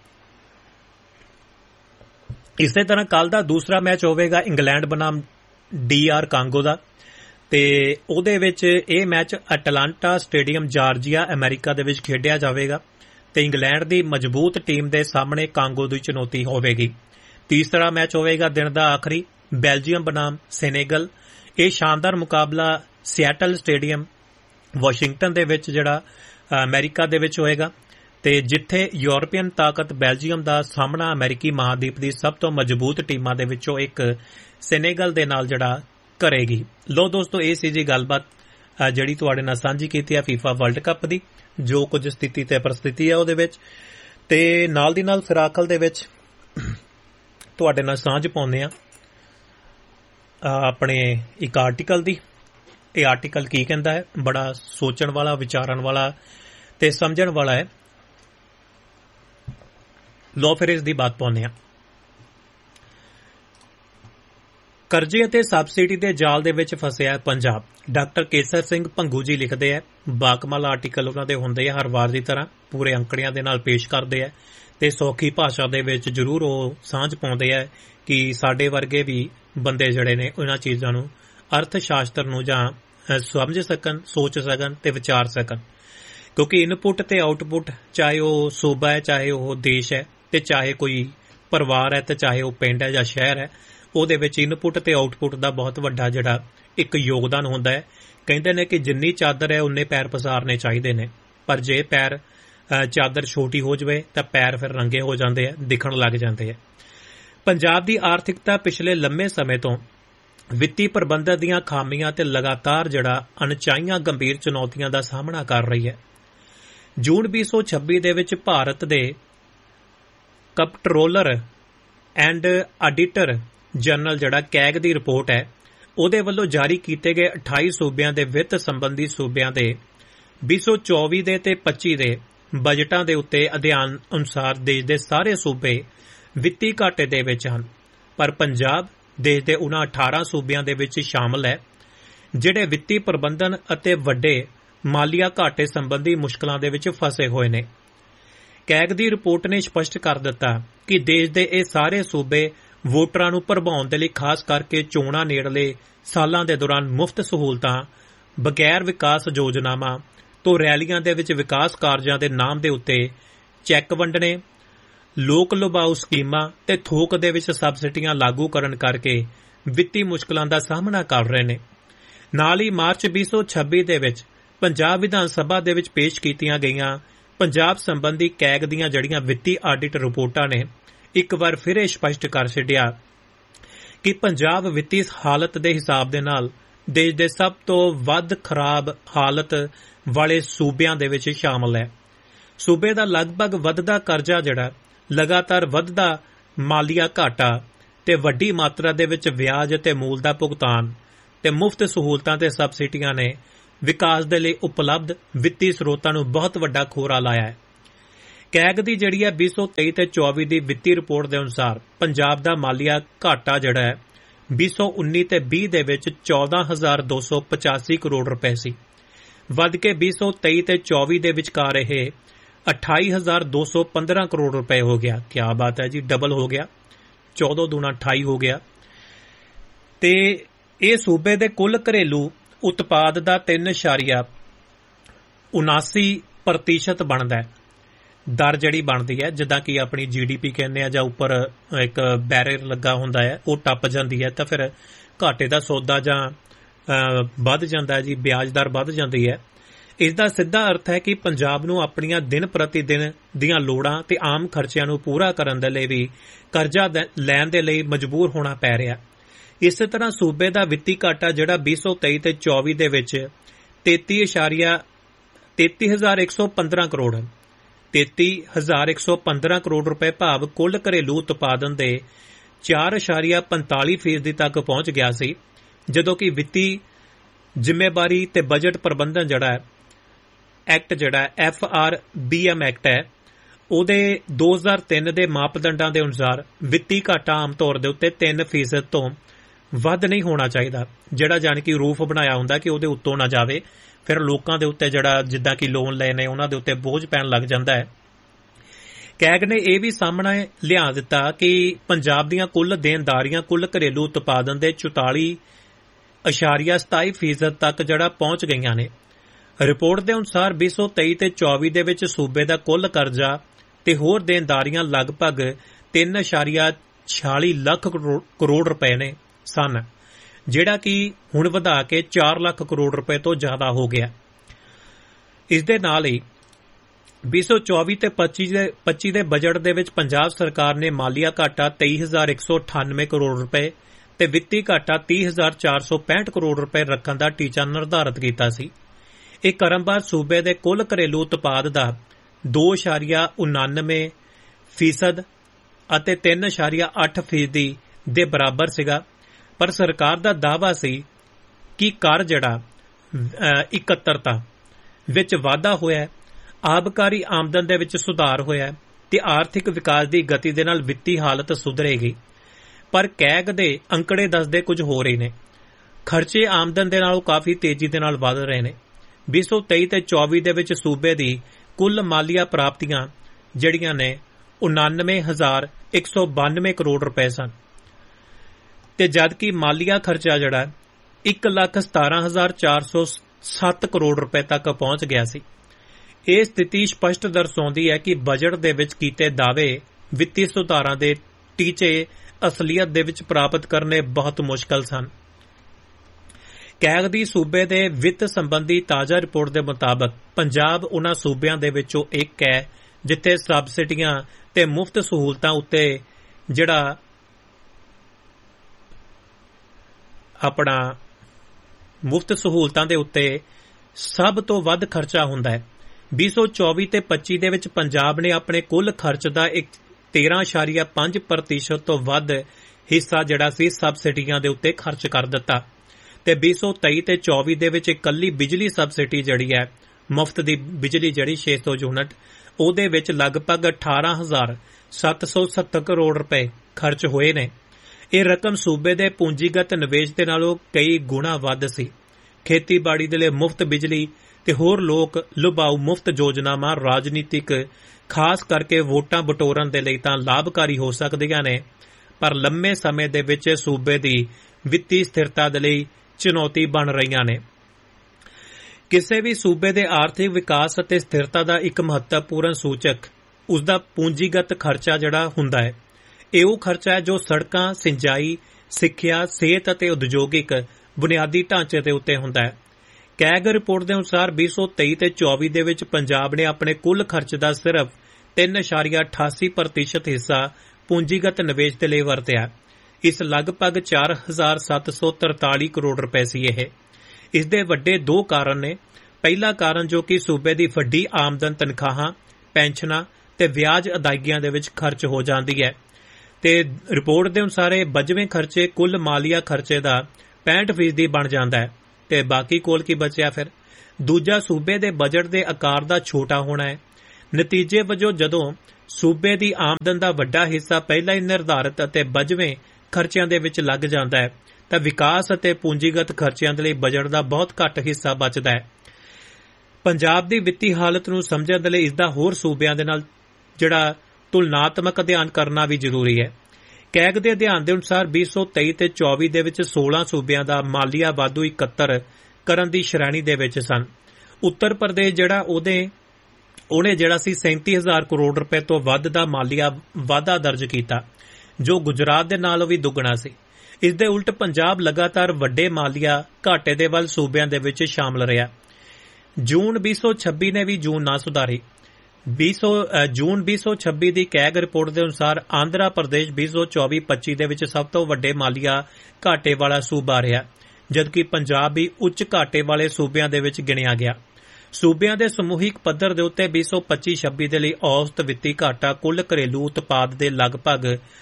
ਇਸੇ ਤਰ੍ਹਾਂ ਕੱਲ ਦਾ ਦੂਸਰਾ ਮੈਚ ਹੋਵੇਗਾ ਇੰਗਲੈਂਡ ਬਨਾਮ DR ਕਾਂਗੋ ਦਾ, ਤੇ ਉਹਦੇ ਵਿੱਚ ਇਹ match Atlanta stadium Georgia America ਦੇ ਵਿੱਚ ਖੇਡਿਆ ਜਾਵੇਗਾ ਤੇ ਇੰਗਲੈਂਡ ਦੀ ਮਜ਼ਬੂਤ ਟੀਮ ਦੇ ਸਾਹਮਣੇ ਕਾਂਗੋ ਦੀ ਚੁਣੌਤੀ ਹੋਵੇਗੀ। ਤੀਸਰਾ ਮੈਚ ਹੋਵੇਗਾ ਦਿਨ ਦਾ ਆਖਰੀ ਬੈਲਜੀਅਮ ਬਨਾਮ ਸੈਨੇਗਲ। ਇਹ ਸ਼ਾਨਦਾਰ ਮੁਕਾਬਲਾ ਸਿਐਟਲ ਸਟੇਡੀਅਮ ਵਾਸ਼ਿੰਗਟਨ ਦੇ ਵਿੱਚ ਜਿਹੜਾ ਅਮਰੀਕਾ ਦੇ ਵਿੱਚ ਹੋਏਗਾ ਤੇ ਜਿੱਥੇ ਯੂਰਪੀਅਨ ਤਾਕਤ ਬੈਲਜੀਅਮ ਦਾ ਸਾਹਮਣਾ ਅਮਰੀਕੀ ਮਹਾਦੀਪ ਦੀ ਸਭ ਤੋਂ ਮਜ਼ਬੂਤ ਟੀਮਾਂ ਦੇ ਵਿੱਚੋਂ ਇੱਕ ਸੈਨੇਗਲ ਦੇ ਨਾਲ ਜਿਹੜਾ ਕਰੇਗੀ। ਲੋ ਦੋਸਤੋ, ਇਹ ਸੀ ਜੀ ਗੱਲਬਾਤ ਜਿਹੜੀ ਤੁਹਾਡੇ ਨਾਲ ਸਾਂਝੀ ਕੀਤੀ ਹੈ ਫੀਫਾ ਵਰਲਡ ਕੱਪ ਦੀ, ਜੋ ਕੁਝ ਸਥਿਤੀ ਤੇ ਪ੍ਰਸਥਿਤੀ ਹੈ ਉਹਦੇ ਵਿੱਚ, ਤੇ ਨਾਲ ਦੀ ਨਾਲ ਫਿਰਾਕਲ ਦੇ ਵਿੱਚ ਤੁਹਾਡੇ ਨਾਲ ਸਾਂਝ ਪਾਉਂਦੇ ਆ ਆਪਣੇ ਇੱਕ ਆਰਟੀਕਲ ਦੀ। ਇਹ ਆਰਟੀਕਲ ਕੀ ਕਹਿੰਦਾ ਹੈ, ਬੜਾ ਸੋਚਣ ਵਾਲਾ, ਵਿਚਾਰਨ ਵਾਲਾ ਤੇ ਸਮਝਣ ਵਾਲਾ ਹੈ। ਲੋ ਫਿਰ ਇਸ ਦੀ ਬਾਤ ਪਾਉਂਦੇ ਆ। ਕਰਜ਼ੇ ਅਤੇ ਸਬਸਿਡੀ ਦੇ ਜਾਲ ਦੇ ਵਿੱਚ ਫਸਿਆ ਪੰਜਾਬ। ਡਾਕਟਰ ਕੇਸਰ ਸਿੰਘ ਭੰਗੂ ਜੀ ਲਿਖਦੇ ਆ, ਬਾਕਮਾਲ ਆਰਟੀਕਲ ਉਹਨਾਂ ਦੇ ਹੁੰਦੇ ਆ, ਹਰ ਵਾਰ ਦੀ ਤਰ੍ਹਾਂ ਪੂਰੇ ਅੰਕੜਿਆਂ ਦੇ ਨਾਲ ਪੇਸ਼ ਕਰਦੇ ਆ ਤੇ ਸੌਖੀ ਭਾਸ਼ਾ ਦੇ ਵਿੱਚ ਜ਼ਰੂਰ ਉਹ ਸਾਂਝ ਪਾਉਂਦੇ ਆ ਕਿ ਸਾਡੇ ਵਰਗੇ ਵੀ ਬੰਦੇ ਜਿਹੜੇ ਨੇ ਉਹਨਾਂ ਚੀਜ਼ਾਂ ਨੂੰ, ਅਰਥ ਸ਼ਾਸਤਰ ਨੂੰ ਜਾਂ ਸਮਝ ਸਕਣ, ਸੋਚ ਸਕਣ ਤੇ ਵਿਚਾਰ ਸਕਣ, ਕਿਉਂਕਿ ਇਨਪੁੱਟ ਤੇ ਆਊਟਪੁੱਟ, ਚਾਹੇ ਉਹ ਸੂਬਾ ਹੈ, ਚਾਹੇ ਉਹ ਦੇਸ਼ ਹੈ, ਤੇ ਚਾਹੇ ਕੋਈ ਪਰਿਵਾਰ ਹੈ, ਤੇ ਚਾਹੇ ਉਹ ਪਿੰਡ ਹੈ ਜਾਂ ਸ਼ਹਿਰ ਹੈ, ਉਹਦੇ ਵਿੱਚ ਇਨਪੁੱਟ ਤੇ ਆਊਟਪੁੱਟ ਦਾ ਬਹੁਤ ਵੱਡਾ ਜਿਹੜਾ ਇੱਕ ਯੋਗਦਾਨ ਹੁੰਦਾ ਹੈ। ਕਹਿੰਦੇ ਨੇ ਕਿ ਜਿੰਨੀ ਚਾਦਰ ਹੈ ਉਨੇ ਪੈਰ ਪਸਾਰਨੇ ਚਾਹੀਦੇ ਨੇ, ਪਰ ਜੇ ਪੈਰ ਚਾਦਰ ਛੋਟੀ ਹੋ ਜਾਵੇ ਤਾਂ ਪੈਰ ਫਿਰ ਰੰਗੇ ਹੋ ਜਾਂਦੇ ਆ, ਦਿਖਣ ਲੱਗ ਜਾਂਦੇ ਆ। ਪੰਜਾਬ ਦੀ ਆਰਥਿਕਤਾ ਪਿਛਲੇ ਲੰਮੇ ਸਮੇਂ ਤੋਂ ਵਿੱਤੀ ਪ੍ਰਬੰਧਨ ਦੀਆਂ ਖਾਮੀਆਂ ਤੇ ਲਗਾਤਾਰ ਜਿਹੜਾ ਅਣਚਾਹੀਆਂ ਗੰਭੀਰ ਚੁਣੌਤੀਆਂ ਦਾ ਸਾਹਮਣਾ ਕਰ ਰਹੀ ਹੈ। ਜੂਨ 2026 ਦੇ ਵਿੱਚ ਭਾਰਤ ਦੇ ਕੰਪਟਰੋਲਰ ਐਂਡ ਆਡੀਟਰ ਜਨਰਲ ਜਿਹੜਾ ਕੈਗ ਦੀ ਰਿਪੋਰਟ ਹੈ, ਉਹਦੇ ਵੱਲੋਂ ਜਾਰੀ ਕੀਤੇ ਗਏ 28 ਸੂਬਿਆਂ ਦੇ ਵਿੱਤ ਸੰਬੰਧੀ ਸੂਬਿਆਂ ਦੇ 2024 ਦੇ ਤੇ 25 ਦੇ ਬਜਟਾਂ ਦੇ ਉੱਤੇ ਅਧਿਐਨ ਅਨੁਸਾਰ ਦੇਸ਼ ਦੇ ਸਾਰੇ ਸੂਬੇ ਵਿੱਤੀ ਘਾਟੇ ਦੇ ਵਿੱਚ ਹਨ, ਪਰ ਪੰਜਾਬ ਦੇਸ਼ ਦੇ ਉਹਨਾਂ 18 ਸੂਬਿਆਂ ਦੇ ਵਿੱਚ ਸ਼ਾਮਲ ਹੈ ਜਿਹੜੇ ਵਿੱਤੀ ਪ੍ਰਬੰਧਨ ਅਤੇ ਵੱਡੇ ਮਾਲੀਆ ਘਾਟੇ ਸੰਬੰਧੀ ਮੁਸ਼ਕਲਾਂ ਦੇ ਵਿੱਚ ਫਸੇ ਹੋਏ ਨੇ। ਕੈਗ ਦੀ ਰਿਪੋਰਟ ਨੇ ਸਪਸ਼ਟ ਕਰ ਦਿੱਤਾ ਕਿ ਦੇਸ਼ ਦੇ ਇਹ ਸਾਰੇ ਸੂਬੇ ਵੋਟਰਾਂ ਨੂੰ ਭਰਮਾਉਣ ਦੇ ਲਈ ਖਾਸ ਕਰਕੇ ਚੋਣਾਂ ਨੇੜਲੇ ਸਾਲਾਂ ਦੇ ਦੌਰਾਨ ਮੁਫਤ ਸਹੂਲਤਾਂ, ਬਗੈਰ ਵਿਕਾਸ ਯੋਜਨਾਵਾਂ ਤੋਂ ਰੈਲੀਆਂ ਦੇ ਵਿੱਚ ਵਿਕਾਸ ਕਾਰਜਾਂ ਦੇ ਨਾਮ ਦੇ ਉੱਤੇ ਚੈੱਕ ਵੰਡਣੇ, ਲੋਕ ਲੁਭਾਊ ਸਕੀਮਾਂ ਤੇ ਥੋਕ ਦੇ ਵਿੱਚ ਸਬਸਿਡੀਆਂ ਲਾਗੂ ਕਰਨ ਕਰਕੇ ਵਿੱਤੀ ਮੁਸ਼ਕਲਾਂ ਦਾ ਸਾਹਮਣਾ ਕਰ ਰਹੇ ਨੇ। ਨਾਲ ਹੀ ਮਾਰਚ 2026 ਦੇ ਵਿੱਚ ਪੰਜਾਬ ਵਿਧਾਨ ਸਭਾ ਦੇ ਵਿੱਚ ਪੇਸ਼ ਕੀਤੀਆਂ ਗਈਆਂ ਪੰਜਾਬ ਸੰਬੰਧੀ ਕੈਗ ਦੀਆਂ ਜਿਹੜੀਆਂ ਵਿੱਤੀ ਆਡਿਟ ਰਿਪੋਰਟਾਂ ਨੇ ਇੱਕ ਵਾਰ ਫਿਰ ਇਹ ਸਪਸ਼ਟ ਕਰ ਛੱਡਿਆ ਕਿ ਪੰਜਾਬ ਵਿੱਤੀ ਹਾਲਤ ਦੇ ਹਿਸਾਬ ਦੇ ਨਾਲ ਦੇਸ਼ ਦੇ ਸਭ ਤੋਂ ਵੱਧ ਖਰਾਬ ਹਾਲਤ ਵਾਲੇ ਸੂਬਿਆਂ ਦੇ ਵਿੱਚ ਸ਼ਾਮਲ ਹੈ। ਸੂਬੇ ਦਾ ਲਗਭਗ ਵੱਧਦਾ ਕਰਜ਼ਾ ਜਿਹੜਾ ਲਗਾਤਾਰ ਵੱਧਦਾ ਮਾਲੀਆ ਘਾਟਾ ਤੇ ਵੱਡੀ ਮਾਤਰਾ ਦੇ ਵਿੱਚ ਵਿਆਜ ਅਤੇ ਮੂਲ ਦਾ ਭੁਗਤਾਨ ਤੇ ਮੁਫਤ ਸਹੂਲਤਾਂ ਤੇ ਸਬਸਿਡੀਆਂ ਨੇ ਵਿਕਾਸ ਦੇ ਲਈ ਉਪਲਬਧ ਵਿੱਤੀ ਸਰੋਤਾਂ ਨੂੰ ਬਹੁਤ ਵੱਡਾ ਖੋਰਾ ਲਾਇਆ ਹੈ। ਕੈਗ ਦੀ ਜਿਹੜੀ ਹੈ 2023 ਤੇ 24 ਦੀ ਵਿੱਤੀ ਰਿਪੋਰਟ ਦੇ ਅਨੁਸਾਰ ਪੰਜਾਬ ਦਾ ਮਾਲੀਆ ਘਾਟਾ ਜਿਹੜਾ ਹੈ 2019 ਤੇ 20 ਦੇ ਵਿੱਚ 14,285 ਕਰੋੜ ਰੁਪਏ ਸੀ, ਵੱਧ ਕੇ 2023 ਤੇ 24 ਦੇ ਵਿਚਕਾਰ ਇਹ 28,215 ਕਰੋੜ ਰੁਪਏ ਹੋ ਗਿਆ। ਕਿਆ ਬਾਤ ਹੈ ਜੀ, ਡਬਲ ਹੋ ਗਿਆ, 14 ਦੂਣਾ 28 ਹੋ ਗਿਆ। ਤੇ ਇਹ ਸੂਬੇ ਦੇ ਕੁੱਲ ਘਰੇਲੂ ਉਤਪਾਦ ਦਾ 3.79% ਬਣਦਾ ਹੈ। ਦਰ ਜਿਹੜੀ ਬਣਦੀ ਹੈ, ਜਿੱਦਾਂ ਕਿ ਆਪਣੀ GDP ਕਹਿੰਦੇ ਆ ਜਾਂ ਉੱਪਰ ਇੱਕ ਬੈਰੀਅਰ ਲੱਗਾ ਹੁੰਦਾ ਹੈ, ਉਹ ਟੱਪ ਜਾਂਦੀ ਹੈ ਤਾਂ ਫਿਰ ਘਾਟੇ ਦਾ ਸੌਦਾ ਜਾਂ ਵੱਧ ਜਾਂਦਾ ਹੈ ਜੀ, ਵਿਆਜ ਦਰ ਵੱਧ ਜਾਂਦੀ ਹੈ। ਇਸ ਦਾ ਸਿੱਧਾ ਅਰਥ ਹੈ ਕਿ ਪੰਜਾਬ ਨੂੰ ਆਪਣੀਆਂ ਦਿਨ ਪ੍ਰਤੀ ਦਿਨ ਦੀਆਂ ਲੋੜਾਂ ਤੇ ਆਮ ਖਰਚਿਆਂ ਨੂੰ ਪੂਰਾ ਕਰਨ ਦੇ ਲਈ ਵੀ ਕਰਜ਼ਾ ਲੈਣ ਦੇ ਲਈ ਮਜਬੂਰ ਹੋਣਾ ਪੈ ਰਿਹਾ। ਇਸੇ ਤਰ੍ਹਾਂ ਸੂਬੇ ਦਾ ਵਿੱਤੀ ਘਾਟਾ ਜਿਹੜਾ 2023 ਤੇ 24 ਦੇ ਵਿੱਚ 33,115 ਕਰੋੜ 33,115 ਕਰੋੜ ਰੁਪਏ ਭਾਵ ਕੁੱਲ ਘਰੇਲੂ ਉਤਪਾਦਨ ਦੇ 4.45% ਤੱਕ ਪਹੁੰਚ ਗਿਆ ਸੀ, ਜਦੋਂ ਕਿ ਵਿੱਤੀ ਜ਼ਿੰਮੇਵਾਰੀ ਤੇ ਬਜਟ ਪ੍ਰਬੰਧਨ ਜਿਹੜਾ ਹੈ ਐਕਟ ਜਿਹੜਾ FRBM ਐਕਟ ਹੈ, ਉਹਦੇ 2003 ਦੇ ਮਾਪਦੰਡਾਂ ਦੇ ਅਨੁਸਾਰ ਵਿੱਤੀ ਘਾਟਾ ਆਮ ਤੌਰ ਦੇ ਉੱਤੇ 3% ਤੋਂ ਵੱਧ ਨਹੀਂ ਹੋਣਾ ਚਾਹੀਦਾ, ਜਿਹੜਾ ਜਾਣੀ ਕਿ ਰੂਫ ਬਣਾਇਆ ਹੁੰਦਾ ਕਿ ਉਹਦੇ ਉੱਤੋਂ ਨਾ ਜਾਵੇ, ਫਿਰ ਲੋਕਾਂ ਦੇ ਉੱਤੇ ਜਿਹੜਾ ਜਿੱਦਾਂ ਕਿ ਲੋਨ ਲਏ ਨੇ ਉਹਨਾਂ ਦੇ ਉੱਤੇ ਬੋਝ ਪੈਣ ਲੱਗ ਜਾਂਦਾ ਹੈ। ਕੈਗ ਨੇ ਇਹ ਵੀ ਸਾਹਮਣੇ ਲਿਆ ਦਿੱਤਾ ਕਿ ਪੰਜਾਬ ਦੀਆਂ ਕੁੱਲ ਦੇਣਦਾਰੀਆਂ ਕੁੱਲ ਘਰੇਲੂ ਉਤਪਾਦਨ ਦੇ 44.27% ਤੱਕ ਜਿਹੜਾ ਪਹੁੰਚ ਗਈਆਂ ਨੇ। ਰਿਪੋਰਟ ਦੇ ਅਨੁਸਾਰ 2023 ਤੇ 24 ਦੇ ਵਿੱਚ ਸੂਬੇ ਦਾ ਕੁੱਲ ਕਰਜ਼ਾ ਤੇ ਹੋਰ ਦੇਣਦਾਰੀਆਂ ਲਗਭਗ 3.46 ਲੱਖ ਕਰੋੜ ਰੁਪਏ ਨੇ ਸਨ, ਜਿਹੜਾ ਕਿ ਹੁਣ ਵਧਾ ਕੇ 4 ਲੱਖ ਕਰੋੜ ਰੁਪਏ ਤੋਂ ਜ਼ਿਆਦਾ ਹੋ ਗਿਆ। ਇਸ ਦੇ ਨਾਲ ਹੀ 2024 ਤੇ 25 ਦੇ ਬਜਟ ਦੇ ਵਿੱਚ ਪੰਜਾਬ ਸਰਕਾਰ ਨੇ ਮਾਲੀਆ ਘਾਟਾ 23,198 ਕਰੋੜ ਰੁਪਏ ਤੇ ਵਿੱਤੀ ਘਾਟਾ 30,465 ਕਰੋੜ ਰੁਪਏ ਰੱਖਣ ਦਾ ਟੀਚਾ ਨਿਰਧਾਰਿਤ ਕੀਤਾ ਸੀ। ਇਹ ਕ੍ਰਮਵਾਰ ਸੂਬੇ ਦੇ ਕੁੱਲ ਘਰੇਲੂ ਉਤਪਾਦ ਦਾ 2.99% ਅਤੇ 3.8% ਦੇ ਬਰਾਬਰ ਸੀਗਾ, ਪਰ ਸਰਕਾਰ ਦਾ ਦਾਅਵਾ ਸੀ ਕਿ ਕਰ ਜਿਹੜਾ 71 ਵਿੱਚ ਵਾਧਾ ਹੋਇਆ, ਆਬਕਾਰੀ ਆਮਦਨ ਦੇ ਵਿੱਚ ਸੁਧਾਰ ਹੋਇਆ ਤੇ ਆਰਥਿਕ ਵਿਕਾਸ ਦੀ ਗਤੀ ਦੇ ਨਾਲ ਵਿੱਤੀ ਹਾਲਤ ਸੁਧਰੇਗੀ। ਪਰ ਕੈਗ ਦੇ ਅੰਕੜੇ ਦੱਸਦੇ ਕੁਝ ਹੋ ਰਹੇ ਨੇ। ਖਰਚੇ ਆਮਦਨ ਦੇ ਨਾਲੋਂ ਕਾਫੀ ਤੇਜ਼ੀ ਦੇ ਨਾਲ ਵਧ ਰਹੇ ਨੇ। 2023 ਤੇ 24 ਦੇ ਵਿੱਚ ਸੂਬੇ ਦੀ ਕੁੱਲ ਮਾਲੀਆ ਪ੍ਰਾਪਤੀਆਂ ਜਿਹੜੀਆਂ ਨੇ 89,192 ਕਰੋੜ ਰੁਪਏ ਸਨ, ਤੇ ਜਦਕਿ ਮਾਲੀਆ ਖਰਚਾ ਜਿਹੜਾ 1,17,407 ਕਰੋੜ ਰੁਪਏ ਤੱਕ ਪਹੁੰਚ ਗਿਆ ਸੀ। ਇਹ ਸਥਿਤੀ ਸਪਸ਼ਟ ਦਰਸਾਉਂਦੀ ਹੈ ਕਿ ਬਜਟ ਦੇ ਵਿੱਚ ਕੀਤੇ ਦਾਅਵੇ ਵਿੱਤੀ ਸੁਧਾਰਾਂ ਦੇ ਟੀਚੇ ਅਸਲੀਅਤ ਦੇ ਵਿੱਚ ਪ੍ਰਾਪਤ ਕਰਨੇ ਬਹੁਤ ਮੁਸ਼ਕਲ ਸਨ। ਕੈਗ ਦੀ ਸੂਬੇ ਦੇ ਵਿੱਤ ਸੰਬੰਧੀ ਤਾਜ਼ਾ ਰਿਪੋਰਟ ਦੇ ਮੁਤਾਬਕ ਪੰਜਾਬ ਉਨ੍ਹਾਂ ਸੂਬਿਆਂ ਦੇ ਵਿੱਚੋਂ ਇੱਕ ਹੈ ਜਿੱਥੇ ਸਬਸਿਡੀਆਂ ਤੇ ਮੁਫਤ ਸਹੂਲਤਾਂ ਉੱਤੇ ਜਿਹੜਾ ਆਪਣਾ ਮੁਫਤ ਸਹੂਲਤਾਂ ਦੇ ਉੱਤੇ ਸਭ ਤੋਂ ਵੱਧ ਖਰਚਾ ਹੁੰਦਾ ਹੈ। 2024 ਤੇ 25 ਦੇ ਵਿੱਚ ਪੰਜਾਬ ਨੇ ਆਪਣੇ ਕੁੱਲ ਖਰਚ ਦਾ 13.5% ਤੋਂ ਵੱਧ ਹਿੱਸਾ ਜਿਹੜਾ ਸੀ ਸਬਸਿਡੀਆਂ ਦੇ ਉੱਤੇ ਖਰਚ ਕਰ ਦਿੱਤਾ, ਤੇ 2023 ਤੇ 24 ਦੇ ਵਿੱਚ ਇਕੱਲੀ ਬਿਜਲੀ ਸਬਸਿਡੀ ਜਿਹੜੀ ਹੈ ਮੁਫਤ ਦੀ ਬਿਜਲੀ ਜਿਹੜੀ 600 ਯੂਨਿਟ, ਉਹਦੇ ਵਿੱਚ ਲਗਭਗ 18,770 ਕਰੋੜ ਰੁਪਏ ਖਰਚ ਹੋਏ ਨੇ। ਇਹ ਰਕਮ ਸੂਬੇ ਦੇ ਪੂੰਜੀਗਤ ਨਿਵੇਸ਼ ਦੇ ਨਾਲੋਂ ਕਈ ਗੁਣਾ ਵੱਧ ਸੀ। ਖੇਤੀਬਾੜੀ ਦੇ ਲਈ ਮੁਫਤ ਬਿਜਲੀ ਤੇ ਹੋਰ ਲੋਕ ਲੁਭਾਊ ਮੁਫਤ ਯੋਜਨਾਵਾਂ ਰਾਜਨੀਤਿਕ ਖਾਸ ਕਰਕੇ ਵੋਟਾਂ ਬਟੋਰਨ ਦੇ ਲਈ ਤਾਂ ਲਾਭਕਾਰੀ ਹੋ ਸਕਦੀਆਂ ਨੇ, ਪਰ ਲੰਮੇ ਸਮੇਂ ਦੇ ਵਿੱਚ ਸੂਬੇ ਦੀ ਵਿੱਤੀ ਸਥਿਰਤਾ ਦੇ ਲਈ ਚੁਣੌਤੀ ਬਣ ਰਹੀਆਂ ਨੇ। ਕਿਸੇ ਵੀ ਸੂਬੇ ਦੇ ਆਰਥਿਕ ਵਿਕਾਸ ਅਤੇ ਸਥਿਰਤਾ ਦਾ ਇੱਕ ਮਹੱਤਵਪੂਰਨ ਸੂਚਕ ਉਸਦਾ ਪੂੰਜੀਗਤ ਖਰਚਾ ਜਿਹੜਾ ਹੁੰਦਾ ਹੈ। ਇਹ ਉਹ ਖਰਚਾ ਹੈ ਜੋ ਸੜਕਾਂ, ਸਿੰਜਾਈ, ਸਿੱਖਿਆ, ਸਿਹਤ ਅਤੇ ਉਦਯੋਗਿਕ ਬੁਨਿਆਦੀ ਢਾਂਚੇ ਦੇ ਉੱਤੇ ਹੁੰਦਾ ਹੈ। ਕੈਗ ਰਿਪੋਰਟ ਦੇ ਅਨੁਸਾਰ 2023 ਤੇ 24 ਦੇ ਵਿੱਚ ਪੰਜਾਬ ਨੇ ਆਪਣੇ ਕੁੱਲ ਖਰਚ ਦਾ ਸਿਰਫ 3.88% ਹਿੱਸਾ ਪੂੰਜੀਗਤ ਨਿਵੇਸ਼ ਦੇ ਲਈ ਵਰਤਿਆ। ਇਸ ਲਗਭਗ 4,743 ਕਰੋੜ ਰੁਪਏ ਸੀ। ਇਸ ਦੇ ਵੱਡੇ ਦੋ ਕਾਰਨ ਨੇ। ਪਹਿਲਾ ਕਾਰਨ ਜੋ ਕਿ ਸੂਬੇ ਦੀ ਵੱਡੀ ਆਮਦਨ ਤਨਖਾਹਾਂ, ਪੈਨਸ਼ਨਾਂ ਤੇ ਵਿਆਜ ਅਦਾਇਗੀਆਂ ਦੇ ਵਿੱਚ ਖਰਚ ਹੋ ਜਾਂਦੀ ਹੈ, ਤੇ ਰਿਪੋਰਟ ਦੇ ਅਨੁਸਾਰ ਇਹ ਬਚਵੇਂ ਖਰਚੇ ਕੁੱਲ ਮਾਲੀਆ ਖਰਚੇ ਦਾ 65% ਬਣ ਜਾਂਦਾ ਹੈ, ਤੇ ਬਾਕੀ ਕੋਲ ਕੀ ਬਚਿਆ ਫਿਰ ਦੂਜਾ ਸੂਬੇ ਦੇ ਬਜਟ ਦੇ ਆਕਾਰ ਦਾ ਛੋਟਾ ਹੋਣਾ ਹੈ। ਨਤੀਜੇ ਵਜੋਂ ਜਦੋਂ ਸੂਬੇ ਦੀ ਆਮਦਨ ਦਾ ਵੱਡਾ ਹਿੱਸਾ ਪਹਿਲਾਂ ਹੀ ਨਿਰਧਾਰਤ ਅਤੇ ਬਜਵੇਂ ਖਰਚਿਆਂ ਦੇ ਵਿੱਚ ਲੱਗ ਜਾਂਦਾ ਹੈ ਤਾਂ ਵਿਕਾਸ ਅਤੇ ਪੂੰਜੀਗਤ ਖਰਚਿਆਂ ਦੇ ਲਈ ਬਜਟ ਦਾ ਬਹੁਤ ਘੱਟ ਹਿੱਸਾ ਬਚਦਾ ਹੈ। ਪੰਜਾਬ ਦੀ ਵਿੱਤੀ ਹਾਲਤ ਨੂੰ ਸਮਝਣ ਦੇ ਲਈ ਇਸ ਦਾ ਹੋਰ ਸੂਬਿਆਂ ਦੇ ਨਾਲ ਜਿਹੜਾ ਤੁਲਨਾਤਮਕ ਅਧਿਐਨ ਕਰਨਾ ਵੀ ਜ਼ਰੂਰੀ ਹੈ। ਕੈਗ ਦੇ ਅਧਿਐਨ ਦੇ ਅਨੁਸਾਰ 2023 ਤੇ 24 ਦੇ ਵਿੱਚ 16 ਸੂਬਿਆਂ ਦਾ ਮਾਲੀਆ ਵਾਧੂ 71 ਕਰਨ ਦੀ ਸ਼੍ਰੇਣੀ ਦੇ ਵਿੱਚ ਸਨ। ਉੱਤਰ ਪ੍ਰਦੇਸ਼ ਜਿਹੜਾ ਉਹਨੇ ਜਿਹੜਾ ਸੀ 37,000 ਕਰੋੜ ਰੁਪਏ ਤੋਂ ਵੱਧ ਦਾ ਮਾਲੀਆ ਵਾਧਾ ਦਰਜ ਕੀਤਾ, ਜੋ ਗੁਜਰਾਤ ਦੇ ਨਾਲੋਂ ਵੀ ਦੁੱਗਣਾ ਸੀ। ਇਸ ਦੇ ਉਲਟ ਪੰਜਾਬ ਲਗਾਤਾਰ ਵੱਡੇ ਮਾਲੀਆ ਘਾਟੇ ਦੇ ਵੱਲ ਸੂਬਿਆਂ ਦੇ ਵਿੱਚ ਸ਼ਾਮਲ ਰਿਹਾ। ਜੂਨ 2026 ਨੇ ਵੀ ਜੂਨ ਨਾ ਸੁਧਾਰੀ। ਜੂਨ 2026 ਦੀ ਕੈਗ ਰਿਪੋਰਟ ਦੇ ਅਨੁਸਾਰ ਆਂਧਰਾ ਪ੍ਰਦੇਸ਼ 2024-25 ਦੇ ਵਿੱਚ ਸਭ ਤੋਂ ਵੱਡੇ ਮਾਲੀਆ ਘਾਟੇ ਵਾਲਾ ਸੂਬਾ ਰਿਹਾ, ਜਦਕਿ ਪੰਜਾਬ ਵੀ ਉੱਚ ਘਾਟੇ ਵਾਲੇ ਸੂਬਿਆਂ ਦੇ ਵਿੱਚ ਗਿਣਿਆ ਗਿਆ। ਸੂਬਿਆਂ ਦੇ ਸਮੂਹਿਕ ਪੱਧਰ ਦੇ ਉੱਤੇ 2025-26 ਦੇ ਲਈ ਔਸਤ ਵਿੱਤੀ ਘਾਟਾ ਕੁੱਲ ਘਰੇਲੂ ਉਤਪਾਦ ਦੇ ਲਗਭਗ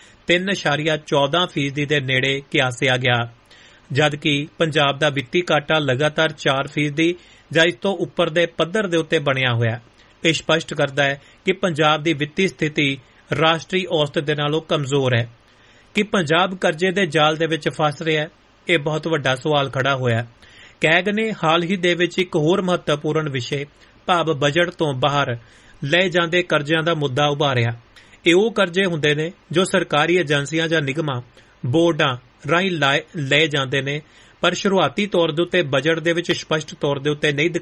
3.14% ਦੇ ਨੇੜੇ ਕਿਆਸਿਆ ਗਿਆ, ਜਦਕਿ ਪੰਜਾਬ ਦਾ ਵਿੱਤੀ ਘਾਟਾ ਲਗਾਤਾਰ 4% ਜਾਂ ਇਸ ਤੋਂ ਉੱਪਰ ਦੇ ਪੱਧਰ ਦੇ ਉੱਤੇ ਬਣਿਆ ਹੋਇਆ। ਇਹ ਸਪਸ਼ਟ ਕਰਦਾ ਹੈ ਕਿ ਪੰਜਾਬ ਦੀ ਵਿੱਤੀ ਸਥਿਤੀ ਰਾਸ਼ਟਰੀ ਔਸਤ ਦੇ ਨਾਲੋਂ ਕਮਜ਼ੋਰ ਹੈ। ਕਿ ਪੰਜਾਬ ਕਰਜ਼ੇ ਦੇ ਜਾਲ ਦੇ ਵਿੱਚ ਫਸ ਰਿਹਾ ਹੈ, ਇਹ ਬਹੁਤ ਵੱਡਾ ਸਵਾਲ ਖੜਾ ਹੋਇਆ। ਕੈਗ ਨੇ ਹਾਲ ਹੀ ਦੇ ਵਿੱਚ ਇੱਕ ਹੋਰ ਮਹੱਤਵਪੂਰਨ ਵਿਸ਼ੇ ਭਾਵ ਬਜਟ ਤੋਂ ਬਾਹਰ ਲਏ ਜਾਂਦੇ ਕਰਜ਼ਿਆਂ ਦਾ ਮੁੱਦਾ ਉਭਾਰਿਆ। ਇਹ ਉਹ ਕਰਜ਼ੇ ਹੁੰਦੇ ਨੇ ਜੋ ਸਰਕਾਰੀ ਏਜੰਸੀਆਂ ਜਾਂ ਨਿਗਮਾਂ, ਬੋਰਡਾਂ ਰਾਹੀਂ ਲਏ ਜਾਂਦੇ ਨੇ, ਪਰ ਸ਼ੁਰੂਆਤੀ ਤੌਰ ਦੇ ਉੱਤੇ ਬਜਟ ਦੇ ਵਿੱਚ ਸਪਸ਼ਟ ਤੌਰ ਦੇ ਉੱਤੇ ਨਹੀਂ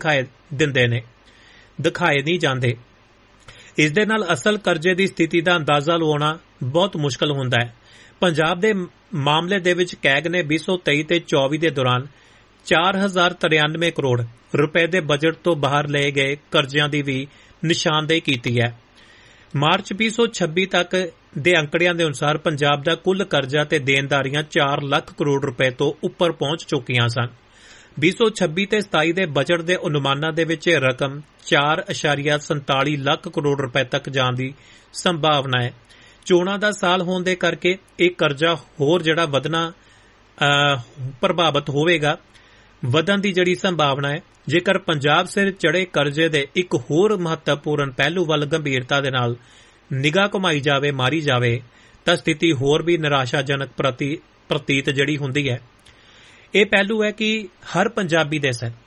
ਦਿਖਾਏ ਨਹੀਂ ਜਾਂਦੇ। ਇਸ ਦੇ ਨਾਲ ਅਸਲ ਕਰਜ਼ੇ ਦੀ ਸਥਿਤੀ ਦਾ ਅੰਦਾਜ਼ਾ ਲਗਾਉਣਾ ਬਹੁਤ ਮੁਸ਼ਕਲ ਹੁੰਦਾ ਹੈ। ਪੰਜਾਬ ਦੇ ਮਾਮਲੇ ਦੇ ਵਿੱਚ ਕੈਗ ਨੇ 2023 ਤੇ 24 ਦੇ ਦੌਰਾਨ 4093 ਕਰੋੜ ਰੁਪਏ ਦੇ ਬਜਟ ਤੋਂ ਬਾਹਰ ਲਏ ਗਏ ਕਰਜ਼ਿਆਂ ਦੀ ਵੀ ਨਿਸ਼ਾਨਦੇਹੀ ਕੀਤੀ ਹੈ। ਮਾਰਚ 2026 ਤੱਕ ਦੇ ਅੰਕੜਿਆਂ ਦੇ ਅਨੁਸਾਰ ਪੰਜਾਬ ਦਾ ਕੁੱਲ ਕਰਜ਼ਾ ਤੇ ਦੇਣਦਾਰੀਆਂ 4 ਲੱਖ ਕਰੋੜ ਰੁਪਏ ਤੋਂ ਉੱਪਰ ਪਹੁੰਚ ਚੁੱਕੀਆਂ ਸਨ। 2026 ਤੇ 27 ਦੇ ਬਜਟ ਦੇ ਅਨੁਮਾਨਾਂ ਦੇ ਵਿੱਚ ਇਹ ਰਕਮ 4.47 ਲੱਖ ਕਰੋੜ ਰੁਪਏ ਤੱਕ ਜਾਣ ਦੀ ਸੰਭਾਵਨਾ ਹੈ। ਚੋਣਾਂ ਦਾ ਸਾਲ ਹੋਣ ਦੇ ਕਰਕੇ ਇਹ ਕਰਜ਼ਾ ਹੋਰ ਜਿਹੜਾ ਵਧਣਾ ਪ੍ਰਭਾਵਿਤ ਹੋਵੇਗਾ, ਵਧਣ ਦੀ ਜਿਹੜੀ ਸੰਭਾਵਨਾ ਹੈ। ਜੇਕਰ ਪੰਜਾਬ ਸਿਰ ਚੜੇ ਕਰਜ਼ੇ ਦੇ ਇੱਕ ਹੋਰ ਮਹੱਤਵਪੂਰਨ ਪਹਿਲੂ ਵੱਲ ਗੰਭੀਰਤਾ ਦੇ ਨਾਲ ਨਿਗਾਹ ਘੁਮਾਈ ਮਾਰੀ ਜਾਵੇ ਤਾਂ ਸਥਿਤੀ ਹੋਰ ਵੀ ਨਿਰਾਸ਼ਾਜਨਕ ਪ੍ਰਤੀਤ ਜਿਹੜੀ ਹੁੰਦੀ ਹੈ। ਇਹ ਪਹਿਲੂ ਹੈ ਕਿ ਹਰ ਪੰਜਾਬੀ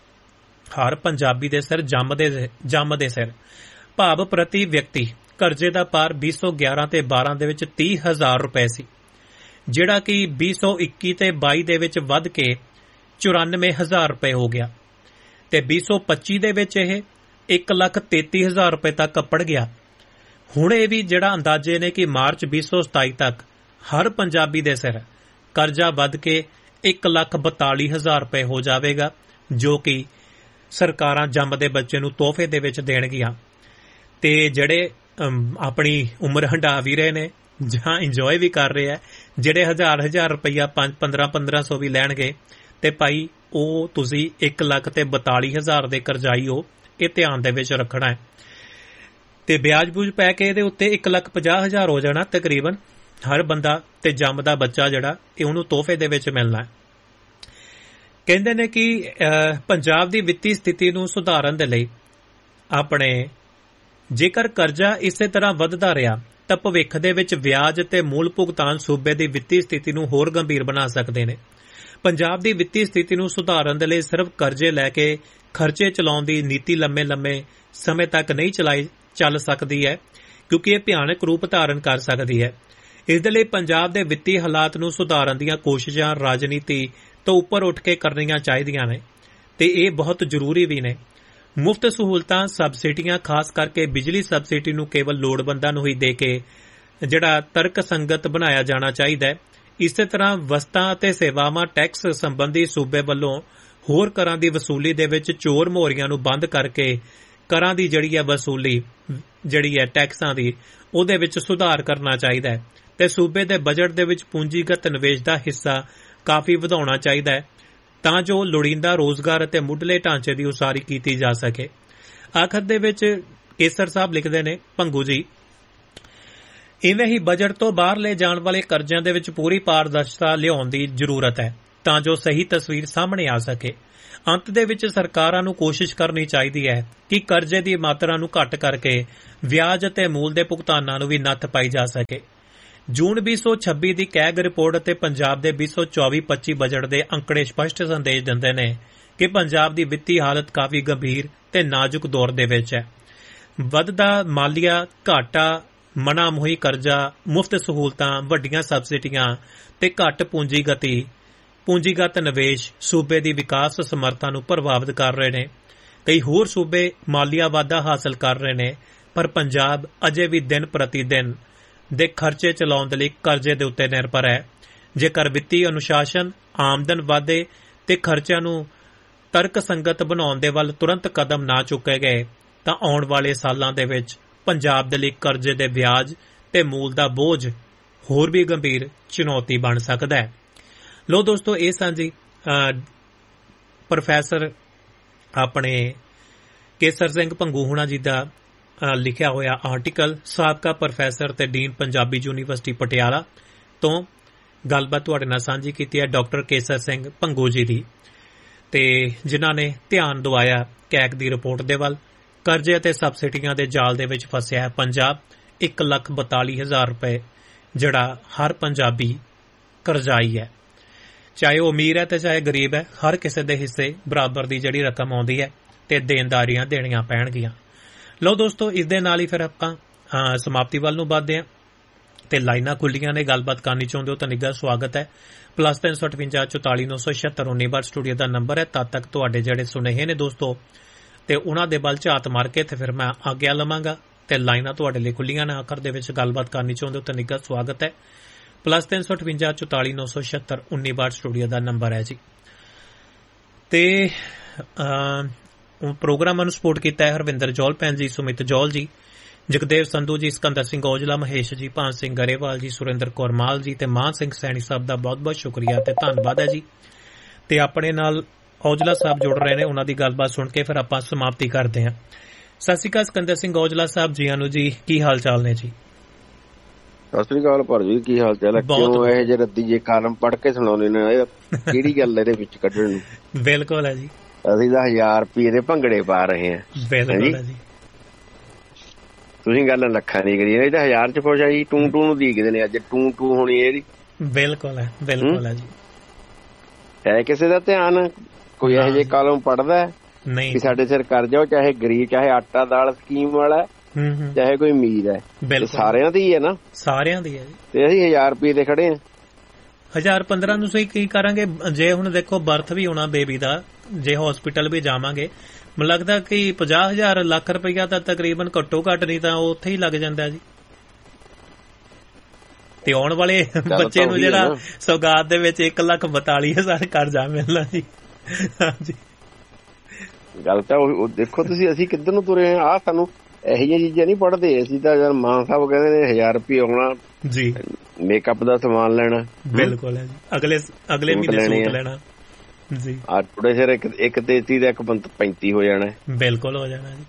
ਦੇ ਸਿਰ ਜੰਮਦੇ ਸਿਰ ਭਾਵ ਪ੍ਰਤੀ ਵਿਅਕਤੀ ਕਰਜ਼ੇ ਦਾ ਭਾਰ 2011 ਤੇ 12 ਦੇ ਵਿੱਚ 30,000 ਰੁਪਏ ਸੀ, ਜਿਹੜਾ ਕਿ 2021 ਤੇ 22 ਦੇ ਵਿੱਚ ਵੱਧ ਕੇ 94,000 ਰੁਪਏ ਹੋ ਗਿਆ ਤੇ 2025 ਦੇ ਵਿੱਚ ਇਹ 1,33,000 ਰੁਪਏ ਤੱਕ ਅੱਪੜ ਗਿਆ। ਹੁਣ ਇਹ ਵੀ ਜਿਹੜਾ ਅੰਦਾਜ਼ੇ ਨੇ ਕਿ ਮਾਰਚ 2027 ਤੱਕ ਹਰ ਪੰਜਾਬੀ ਦੇ ਸਿਰ ਕਰਜ਼ਾ ਵੱਧ ਕੇ 1,42,000 ਰੁਪਏ ਹੋ ਜਾਵੇਗਾ, ਜੋ ਕਿ ਸਰਕਾਰਾਂ ਜੰਮਦੇ ਬੱਚੇ ਨੂੰ ਤੋਹਫੇ ਦੇ ਵਿੱਚ ਦੇਣਗੀਆਂ। ਤੇ ਜਿਹੜੇ ਆਪਣੀ ਉਮਰ ਹੰਢਾ ਵੀ ਰਹੇ ਨੇ ਜਾਂ ਇੰਜੋਏ ਵੀ ਕਰ ਰਹੇ ਆ, ਜਿਹੜੇ ਹਜ਼ਾਰ ਰੁਪਈਆ 1500 ਵੀ ਲੈਣਗੇ ਤੇ ਭਾਈ ਉਹ ਤੁਸੀਂ 1,42,000 ਦੇ ਕਰਜ਼ਾਈ ਹੋ, ਇਹ ਧਿਆਨ ਦੇ ਵਿੱਚ ਰੱਖਣਾ ਹੈ। ਤੇ ਵਿਆਜ ਬੂਝ ਪੈ ਕੇ ਇਹਦੇ ਉੱਤੇ 1,50,000 ਹੋ ਜਾਣਾ ਤਕਰੀਬਨ ਹਰ ਬੰਦਾ, ਤੇ ਜੰਮਦਾ ਬੱਚਾ ਜਿਹੜਾ ਇਹ ਉਹਨੂੰ ਤੋਹਫੇ ਦੇ ਵਿੱਚ ਮਿਲਣਾ ਹੈ। ਕਹਿੰਦੇ ਨੇ ਕਿ ਪੰਜਾਬ ਦੀ ਵਿੱਤੀ ਸਥਿਤੀ ਨੂੰ ਸੁਧਾਰਨ ਦੇ ਲਈ ਜੇਕਰ ਕਰਜ਼ਾ ਇਸੇ ਤਰ੍ਹਾਂ ਵੱਧਦਾ ਰਿਹਾ ਤਾਂ ਭਵਿੱਖ ਦੇ ਵਿੱਚ ਵਿਆਜ ਤੇ ਮੂਲ ਭੁਗਤਾਨ ਸੂਬੇ ਦੀ ਵਿੱਤੀ ਸਥਿਤੀ ਨੂੰ ਹੋਰ ਗੰਭੀਰ ਬਣਾ ਸਕਦੇ ਨੇ। ਪੰਜਾਬ ਦੀ ਵਿੱਤੀ ਸਥਿਤੀ ਨੂੰ ਸੁਧਾਰਨ ਦੇ ਲਈ ਸਿਰਫ ਕਰਜ਼ੇ ਲੈ ਕੇ ਖਰਚੇ ਚਲਾਉਣ ਦੀ ਨੀਤੀ ਲੰਮੇ ਸਮੇਂ ਤੱਕ ਨਹੀਂ ਚੱਲ ਸਕਦੀ ਹੈ, ਕਿਉਂਕਿ ਇਹ ਭਿਆਨਕ ਰੂਪ ਧਾਰਨ ਕਰ ਸਕਦੀ ਹੈ। ਇਸ ਦੇ ਲਈ ਪੰਜਾਬ ਦੇ ਵਿੱਤੀ ਹਾਲਾਤ ਨੂੰ ਸੁਧਾਰਨ ਦੀਆਂ ਕੋਸ਼ਿਸ਼ਾਂ ਰਾਜਨੀਤੀ ਤੋਂ ਉੱਪਰ ਉੱਠ ਕੇ ਕਰਨੀਆਂ ਚਾਹੀਦੀਆਂ ਨੇ ਤੇ ਇਹ ਬਹੁਤ ਜ਼ਰੂਰੀ ਵੀ ਨੇ। ਮੁਫਤ ਸਹੂਲਤਾਂ, ਸਬਸਿਡੀਆਂ, ਖਾਸ ਕਰਕੇ ਬਿਜਲੀ ਸਬਸਿਡੀ ਨੂੰ ਕੇਵਲ ਲੋੜਵੰਦਾਂ ਨੂੰ ਹੀ ਦੇ ਕੇ ਜਿਹੜਾ ਤਰਕਸੰਗਤ ਬਣਾਇਆ ਜਾਣਾ ਚਾਹੀਦਾ ਹੈ। ਇਸੇ ਤਰ੍ਹਾਂ ਵਸਤਾਂ ਅਤੇ ਸੇਵਾਵਾਂ ਟੈਕਸ ਸੰਬੰਧੀ ਸੂਬੇ ਵੱਲੋਂ ਹੋਰ ਕਰਾਂ ਦੀ ਵਸੂਲੀ ਦੇ ਵਿੱਚ ਚੋਰ ਮੋਹਰੀਆਂ ਨੂੰ ਬੰਦ ਕਰਕੇ ਕਰਾਂ ਦੀ ਵਸੂਲੀ ਟੈਕਸਾਂ ਦੀ ਉਹਦੇ ਵਿੱਚ ਸੁਧਾਰ ਕਰਨਾ ਚਾਹੀਦਾ ਹੈ ਤੇ ਸੂਬੇ ਦੇ ਬਜਟ ਦੇ ਵਿੱਚ ਪੂੰਜੀਗਤ ਨਿਵੇਸ਼ ਦਾ ਹਿੱਸਾ ਕਾਫੀ ਵਧਾਉਣਾ ਚਾਹੀਦਾ ਹੈ ਤਾਂ ਜੋ ਲੋੜੀਂਦਾ ਰੋਜ਼ਗਾਰ ਅਤੇ ਮੁੱਢਲੇ ਢਾਂਚੇ ਦੀ ਉਸਾਰੀ ਕੀਤੀ ਜਾ ਸਕੇ। ਆਖਰ ਦੇ ਵਿੱਚ ਕੇਸਰ ਸਾਹਿਬ ਲਿਖਦੇ ਨੇ, ਭੰਗੂ ਜੀ, ਇਵੇਂ ਹੀ ਬਜਟ ਤੋਂ ਬਾਹਰ ਲੈ ਜਾਣ ਵਾਲੇ ਕਰਜ਼ਿਆਂ ਦੇ ਵਿੱਚ ਪੂਰੀ ਪਾਰਦਰਸ਼ਤਾ ਲਿਆਉਣ ਦੀ ਜ਼ਰੂਰਤ ਹੈ ਤਾਂ ਜੋ ਸਹੀ ਤਸਵੀਰ ਸਾਹਮਣੇ ਆ ਸਕੇ। ਅੰਤ ਦੇ ਵਿੱਚ ਸਰਕਾਰਾਂ ਨੂੰ ਕੋਸ਼ਿਸ਼ ਕਰਨੀ ਚਾਹੀਦੀ ਹੈ ਕਿ ਕਰਜ਼ੇ ਦੀ ਮਾਤਰਾ ਨੂੰ ਘੱਟ ਕਰਕੇ ਵਿਆਜ ਅਤੇ ਮੂਲ ਦੇ ਭੁਗਤਾਨਾਂ ਨੂੰ ਵੀ ਨੱਥ ਪਾਈ ਜਾ ਸਕੇ। ਜੂਨ 2026 ਦੀ ਕੈਗ ਰਿਪੋਰਟ ਅਤੇ ਪੰਜਾਬ ਦੇ 2024-25 ਬਜਟ ਦੇ ਅੰਕੜੇ ਸਪਸ਼ਟ ਸੰਦੇਸ਼ ਦਿੰਦੇ ਨੇ ਕਿ ਪੰਜਾਬ ਦੀ ਵਿੱਤੀ ਹਾਲਤ ਕਾਫੀ ਗੰਭੀਰ ਤੇ ਨਾਜ਼ੁਕ ਦੌਰ ਦੇ ਵਿੱਚ ਹੈ। ਵੱਧਦਾ ਮਾਲੀਆ ਘਾਟਾ, ਮਨਾਮੋਹੀ ਕਰਜ਼ਾ, ਮੁਫਤ ਸਹੂਲਤਾਂ, ਵੱਡੀਆਂ ਸਬਸਿਡੀਆਂ ਤੇ ਘੱਟ ਪੂੰਜੀਗਤ ਨਿਵੇਸ਼ ਸੂਬੇ ਦੀ ਵਿਕਾਸ ਸਮਰੱਥਾ ਨੂੰ ਪ੍ਰਭਾਵਿਤ ਕਰ ਰਹੇ ਨੇ। ਕਈ ਹੋਰ ਸੂਬੇ ਮਾਲੀਆ ਵਾਧਾ ਹਾਸਲ ਕਰ ਰਹੇ ਨੇ, ਪਰ ਪੰਜਾਬ ਅਜੇ ਵੀ ਦਿਨ ਪ੍ਰਤੀ ਦਿਨ ਦੇ ਖਰਚੇ ਚਲਾਉਣ ਦੇ ਲਈ ਕਰਜ਼ੇ ਦੇ ਉੱਤੇ ਨਿਰਭਰ ਹੈ। ਜੇਕਰ ਵਿੱਤੀ ਅਨੁਸ਼ਾਸਨ, ਆਮਦਨ ਵਾਧੇ ਤੇ ਖਰਚਿਆਂ ਨੂੰ ਤਰਕਸੰਗਤ ਬਣਾਉਣ ਦੇ ਵੱਲ ਤੁਰੰਤ ਕਦਮ ਨਾ ਚੁੱਕੇ ਗਏ ਤਾਂ ਆਉਣ ਵਾਲੇ ਸਾਲਾਂ ਦੇ ਵਿੱਚ ਪੰਜਾਬ ਦੇ ਲਈ ਕਰਜ਼ੇ ਦੇ ਵਿਆਜ ਤੇ ਮੂਲ ਦਾ ਬੋਝ ਹੋਰ ਵੀ ਗੰਭੀਰ ਚੁਣੌਤੀ ਬਣ ਸਕਦਾ ਹੈ। ਲੋ ਦੋਸਤੋ, ਇਹ ਸਾਂਝੀ ਪ੍ਰੋਫੈਸਰ ਆਪਣੇ ਕੇਸਰ ਸਿੰਘ ਭੰਗੂ ਹੁਣਾ ਜੀ ਦਾ ਲਿਖਿਆ ਹੋਇਆ ਆਰਟੀਕਲ, ਸਾਬਕਾ ਪ੍ਰੋਫੈਸਰ ਤੇ ਡੀਨ ਪੰਜਾਬੀ ਯੂਨੀਵਰਸਿਟੀ ਪਟਿਆਲਾ ਤੋਂ ਗੱਲਬਾਤ ਤੁਹਾਡੇ ਨਾਲ ਸਾਂਝੀ ਕੀਤੀ ਹੈ ਡਾਕਟਰ ਕੇਸਰ ਸਿੰਘ ਭੰਗੂ ਜੀ ਦੀ, ਤੇ ਜਿਨ੍ਹਾਂ ਨੇ ਧਿਆਨ ਦਿਵਾਇਆ ਕੈਗ ਦੀ ਰਿਪੋਰਟ ਦੇ ਵੱਲ। ਕਰਜ਼ੇ ਅਤੇ ਸਬਸਿਡੀਆਂ ਦੇ ਜਾਲ ਦੇ ਵਿੱਚ ਫਸਿਆ ਹੈ ਪੰਜਾਬ। 1,42,000 ਰੁਪਏ ਜਿਹੜਾ ਹਰ ਪੰਜਾਬੀ ਕਰਜ਼ਾਈ ਹੈ, ਚਾਹੇ ਉਹ ਅਮੀਰ ਹੈ ਤੇ ਚਾਹੇ ਗਰੀਬ ਹੈ। ਹਰ ਕਿਸੇ ਦੇ ਹਿੱਸੇ ਬਰਾਬਰ ਦੀ ਜਿਹੜੀ ਰਕਮ ਆਉਂਦੀ ਹੈ ਤੇ ਦੇਣਦਾਰੀਆਂ ਦੇਣੀਆਂ ਪੈਣਗੀਆਂ। ਲਓ ਦੋਸਤੋ, ਇਸ ਦੇ ਨਾਲ ਹੀ ਫਿਰ ਆਪਾਂ ਸਮਾਪਤੀ ਵੱਲ ਨੂੰ ਵੱਧਦੇ ਹਾਂ ਤੇ ਲਾਈਨਾਂ ਖੁੱਲੀਆਂ ਨੇ। ਗੱਲਬਾਤ ਕਰਨੀ ਚਾਹੁੰਦੇ ਹੋ ਤਾਂ ਨਿੱਘਾ ਸਵਾਗਤ ਹੈ। +358 44 976 19 ਸਟੂਡੀਓ ਦਾ ਨੰਬਰ ਹੈ। ਤਦ ਤੱਕ ਤੁਹਾਡੇ ਜਿਹੜੇ ਸੁਨੇਹੇ ਨੇ ਦੋਸਤੋ ਤੇ ਉਹਨਾਂ ਦੇ ਵੱਲ ਝਾਤ ਮਾਰ ਕੇ ਤੇ ਫਿਰ ਮੈਂ ਆਗਿਆ ਲਵਾਂਗਾ ਤੇ ਲਾਈਨਾਂ ਤੁਹਾਡੇ ਲਈ ਖੁੱਲੀਆਂ ਨੇ। ਆਖਰ ਦੇ ਵਿੱਚ ਗੱਲਬਾਤ ਕਰਨੀ ਚਾਹੁੰਦੇ ਹੋ ਤਾਂ ਨਿੱਘਾ ਸਵਾਗਤ ਹੈ। +358 44 976 19 ਸਟੂਡੀਓ ਦਾ ਨੰਬਰ ਹੈ ਜੀ। ਤੇ ਪ੍ਰੋਗਰਾਮਾਂ ਨੂੰ ਸਪੋਰਟ ਕੀਤਾ ਹੈ ਹਰਵਿੰਦਰ ਜੌਲ ਭੈਣ ਜੀ, ਸੁਮਿਤ ਜੌਲ ਜੀ, ਜਗਦੇਵ ਸੰਧੂ ਜੀ, ਸਿਕੰਦਰ ਸਿੰਘ ਔਜਲਾ, ਮਹੇਸ਼ ਜੀ, ਭਾਨ ਸਿੰਘ ਗਰੇਵਾਲ ਜੀ, ਸੁਰਿੰਦਰ ਕੌਰ ਮਾਲ ਜੀ ਤੇ ਮਾਨ ਸਿੰਘ ਸੈਣੀ ਸਾਹਿਬ ਦਾ ਬਹੁਤ ਬਹੁਤ ਸ਼ੁਕਰੀਆ ਤੇ ਧੰਨਵਾਦ ਹੈ ਜੀ। ਤੇ ਆਪਣੇ ਨਾਲ ਔਜਲਾ ਸਾਹਿਬ ਜੁੜ ਰਹੇ ਨੇ, ਉਹਨਾਂ ਦੀ ਗੱਲਬਾਤ ਸੁਣ ਕੇ ਫਿਰ ਆਪਾਂ ਸਮਾਪਤੀ ਕਰਦੇ ਹਾਂ। ਸਤਿ ਸ਼੍ਰੀ ਅਕਾਲ ਸਿਕੰਦਰ ਸਿੰਘ ਔਜਲਾ ਸਾਹਿਬ ਜੀ ਨੂੰ ਜੀ, ਕੀ ਹਾਲ ਚਾਲ ਨੇ ਜੀ? ਸਤਿ ਸ੍ਰੀ ਅਕਾਲ ਭਾਜੀ, ਕੀ ਹਾਲ ਚਾਲ ਹੈ? ਕਿਉਂ ਇਹ ਜਿਹੇ ਰੱਦੀ ਜੇ ਕਾਲਮ ਪੜ੍ਹ ਕੇ ਸੁਣਾਉਂਦੇ ਨੇ, ਕਿਹੜੀ ਗੱਲ ਇਹਦੇ ਵਿੱਚ ਕੱਢਣ ਨੂੰ? ਬਿਲਕੁਲ ਹੈ ਜੀ, ਅਸੀਂ ਤਾਂ 1000 ਰੁਪਏ ਦੇ ਭੰਗੜੇ ਪਾ ਰਹੇ ਹਾਂ। ਬਿਲਕੁਲ ਹੈ ਜੀ, ਤੁਸੀਂ ਗੱਲ ਲੱਖਾਂ ਦੀ ਕਰੀ, ਇਹ ਤਾਂ 1000 ਚ ਖੁਸ਼ ਆ ਜੀ। ਟੂ ਨੂੰ ਦੇਖਦੇ ਨੇ, ਅੱਜ ਟੂ ਹੋਣੀ ਇਹਦੀ। ਬਿਲਕੁਲ ਹੈ, ਬਿਲਕੁਲ ਹੈ ਜੀ। ਹੈ ਕਿਸੇ ਦਾ ਧਿਆਨ? ਕੋਈ ਇਹੋ ਜਿਹੇ ਕਾਲਮ ਪੜ੍ਹਦਾ ਨਹੀਂ ਕਿ ਸਾਡੇ ਸਿਰ ਕਰ ਜਾਓ, ਚਾਹੇ ਗਰੀਬ, ਚਾਹੇ ਆਟਾ ਦਾਲ ਸਕੀਮ ਵਾਲਾ, ਚਾਹੇ ਕੋਈ ਅਮੀਰ ਹੈ, ਸਾਰਿਆਂ ਦੀ ਹੈ ਨਾ, ਸਾਰਿਆਂ ਦੀ ਹੈ ਜੀ। ਤੇ ਅਸੀਂ 1000 ਰੁਪਏ ਦੇ ਖੜੇ ਹਾਂ। 1015 ਨੂੰ ਸਹੀ ਕੀ ਕਰਾਂਗੇ? ਜੇ ਹੁਣ ਦੇਖੋ ਬਰਥ ਵੀ ਹੋਣਾ ਬੇਬੀ ਦਾ, ਜੇ ਹਸਪੀਟਲ ਵੀ ਜਾਵਾਂਗੇ, ਮੈਨੂੰ ਲੱਗਦਾ ਕਿ 50,000 ਲੱਖ ਰੁਪਈਆ ਤਾਂ ਤਕਰੀਬਨ ਘੱਟੋ ਘੱਟ, ਨਹੀਂ ਤਾਂ ਉਹ ਉੱਥੇ ਹੀ ਲੱਗ ਜਾਂਦਾ ਜੀ। ਤੇ ਆਉਣ ਵਾਲੇ ਬੱਚੇ ਨੂੰ ਜਿਹੜਾ ਸੌਗਾਤ ਦੇ ਵਿੱਚ 1,42,000 ਕਰਜ਼ਾ ਮਿਲਣਾ ਜੀ। ਹਾਂਜੀ, ਗੱਲ ਤਾਂ ਉਹ ਦੇਖੋ ਤੁਸੀਂ, ਅਸੀਂ ਕਿੱਧਰ ਨੂੰ ਤੁਰੇ ਆ। ਆਹ ਸਾਨੂੰ ਇਹੋ ਜਿਹੀਆਂ ਚੀਜ਼ਾਂ ਨਹੀਂ ਪੜ੍ਹਦੇ। ਅਸੀਂ ਤਾਂ ਜਦ ਮਾਨ ਸਾਹਿਬ ਕਹਿੰਦੇ ਨੇ 1000 ਰੁਪਏ ਆਉਣਾ ਜੀ, ਮੇਕਅਪ ਦਾ ਸਮਾਨ ਲੈਣਾ। ਬਿਲਕੁਲ ਹੈ ਜੀ, ਅਗਲੇ ਮਹੀਨੇ ਸੂਟ ਲੈਣਾ ਜੀ। ਆ ਥੋੜੇ ਸਿਰ 1,33 ਦਾ 1,35 ਹੋ ਜਾਣਾ। ਬਿਲਕੁਲ ਹੋ ਜਾਣਾ ਜੀ।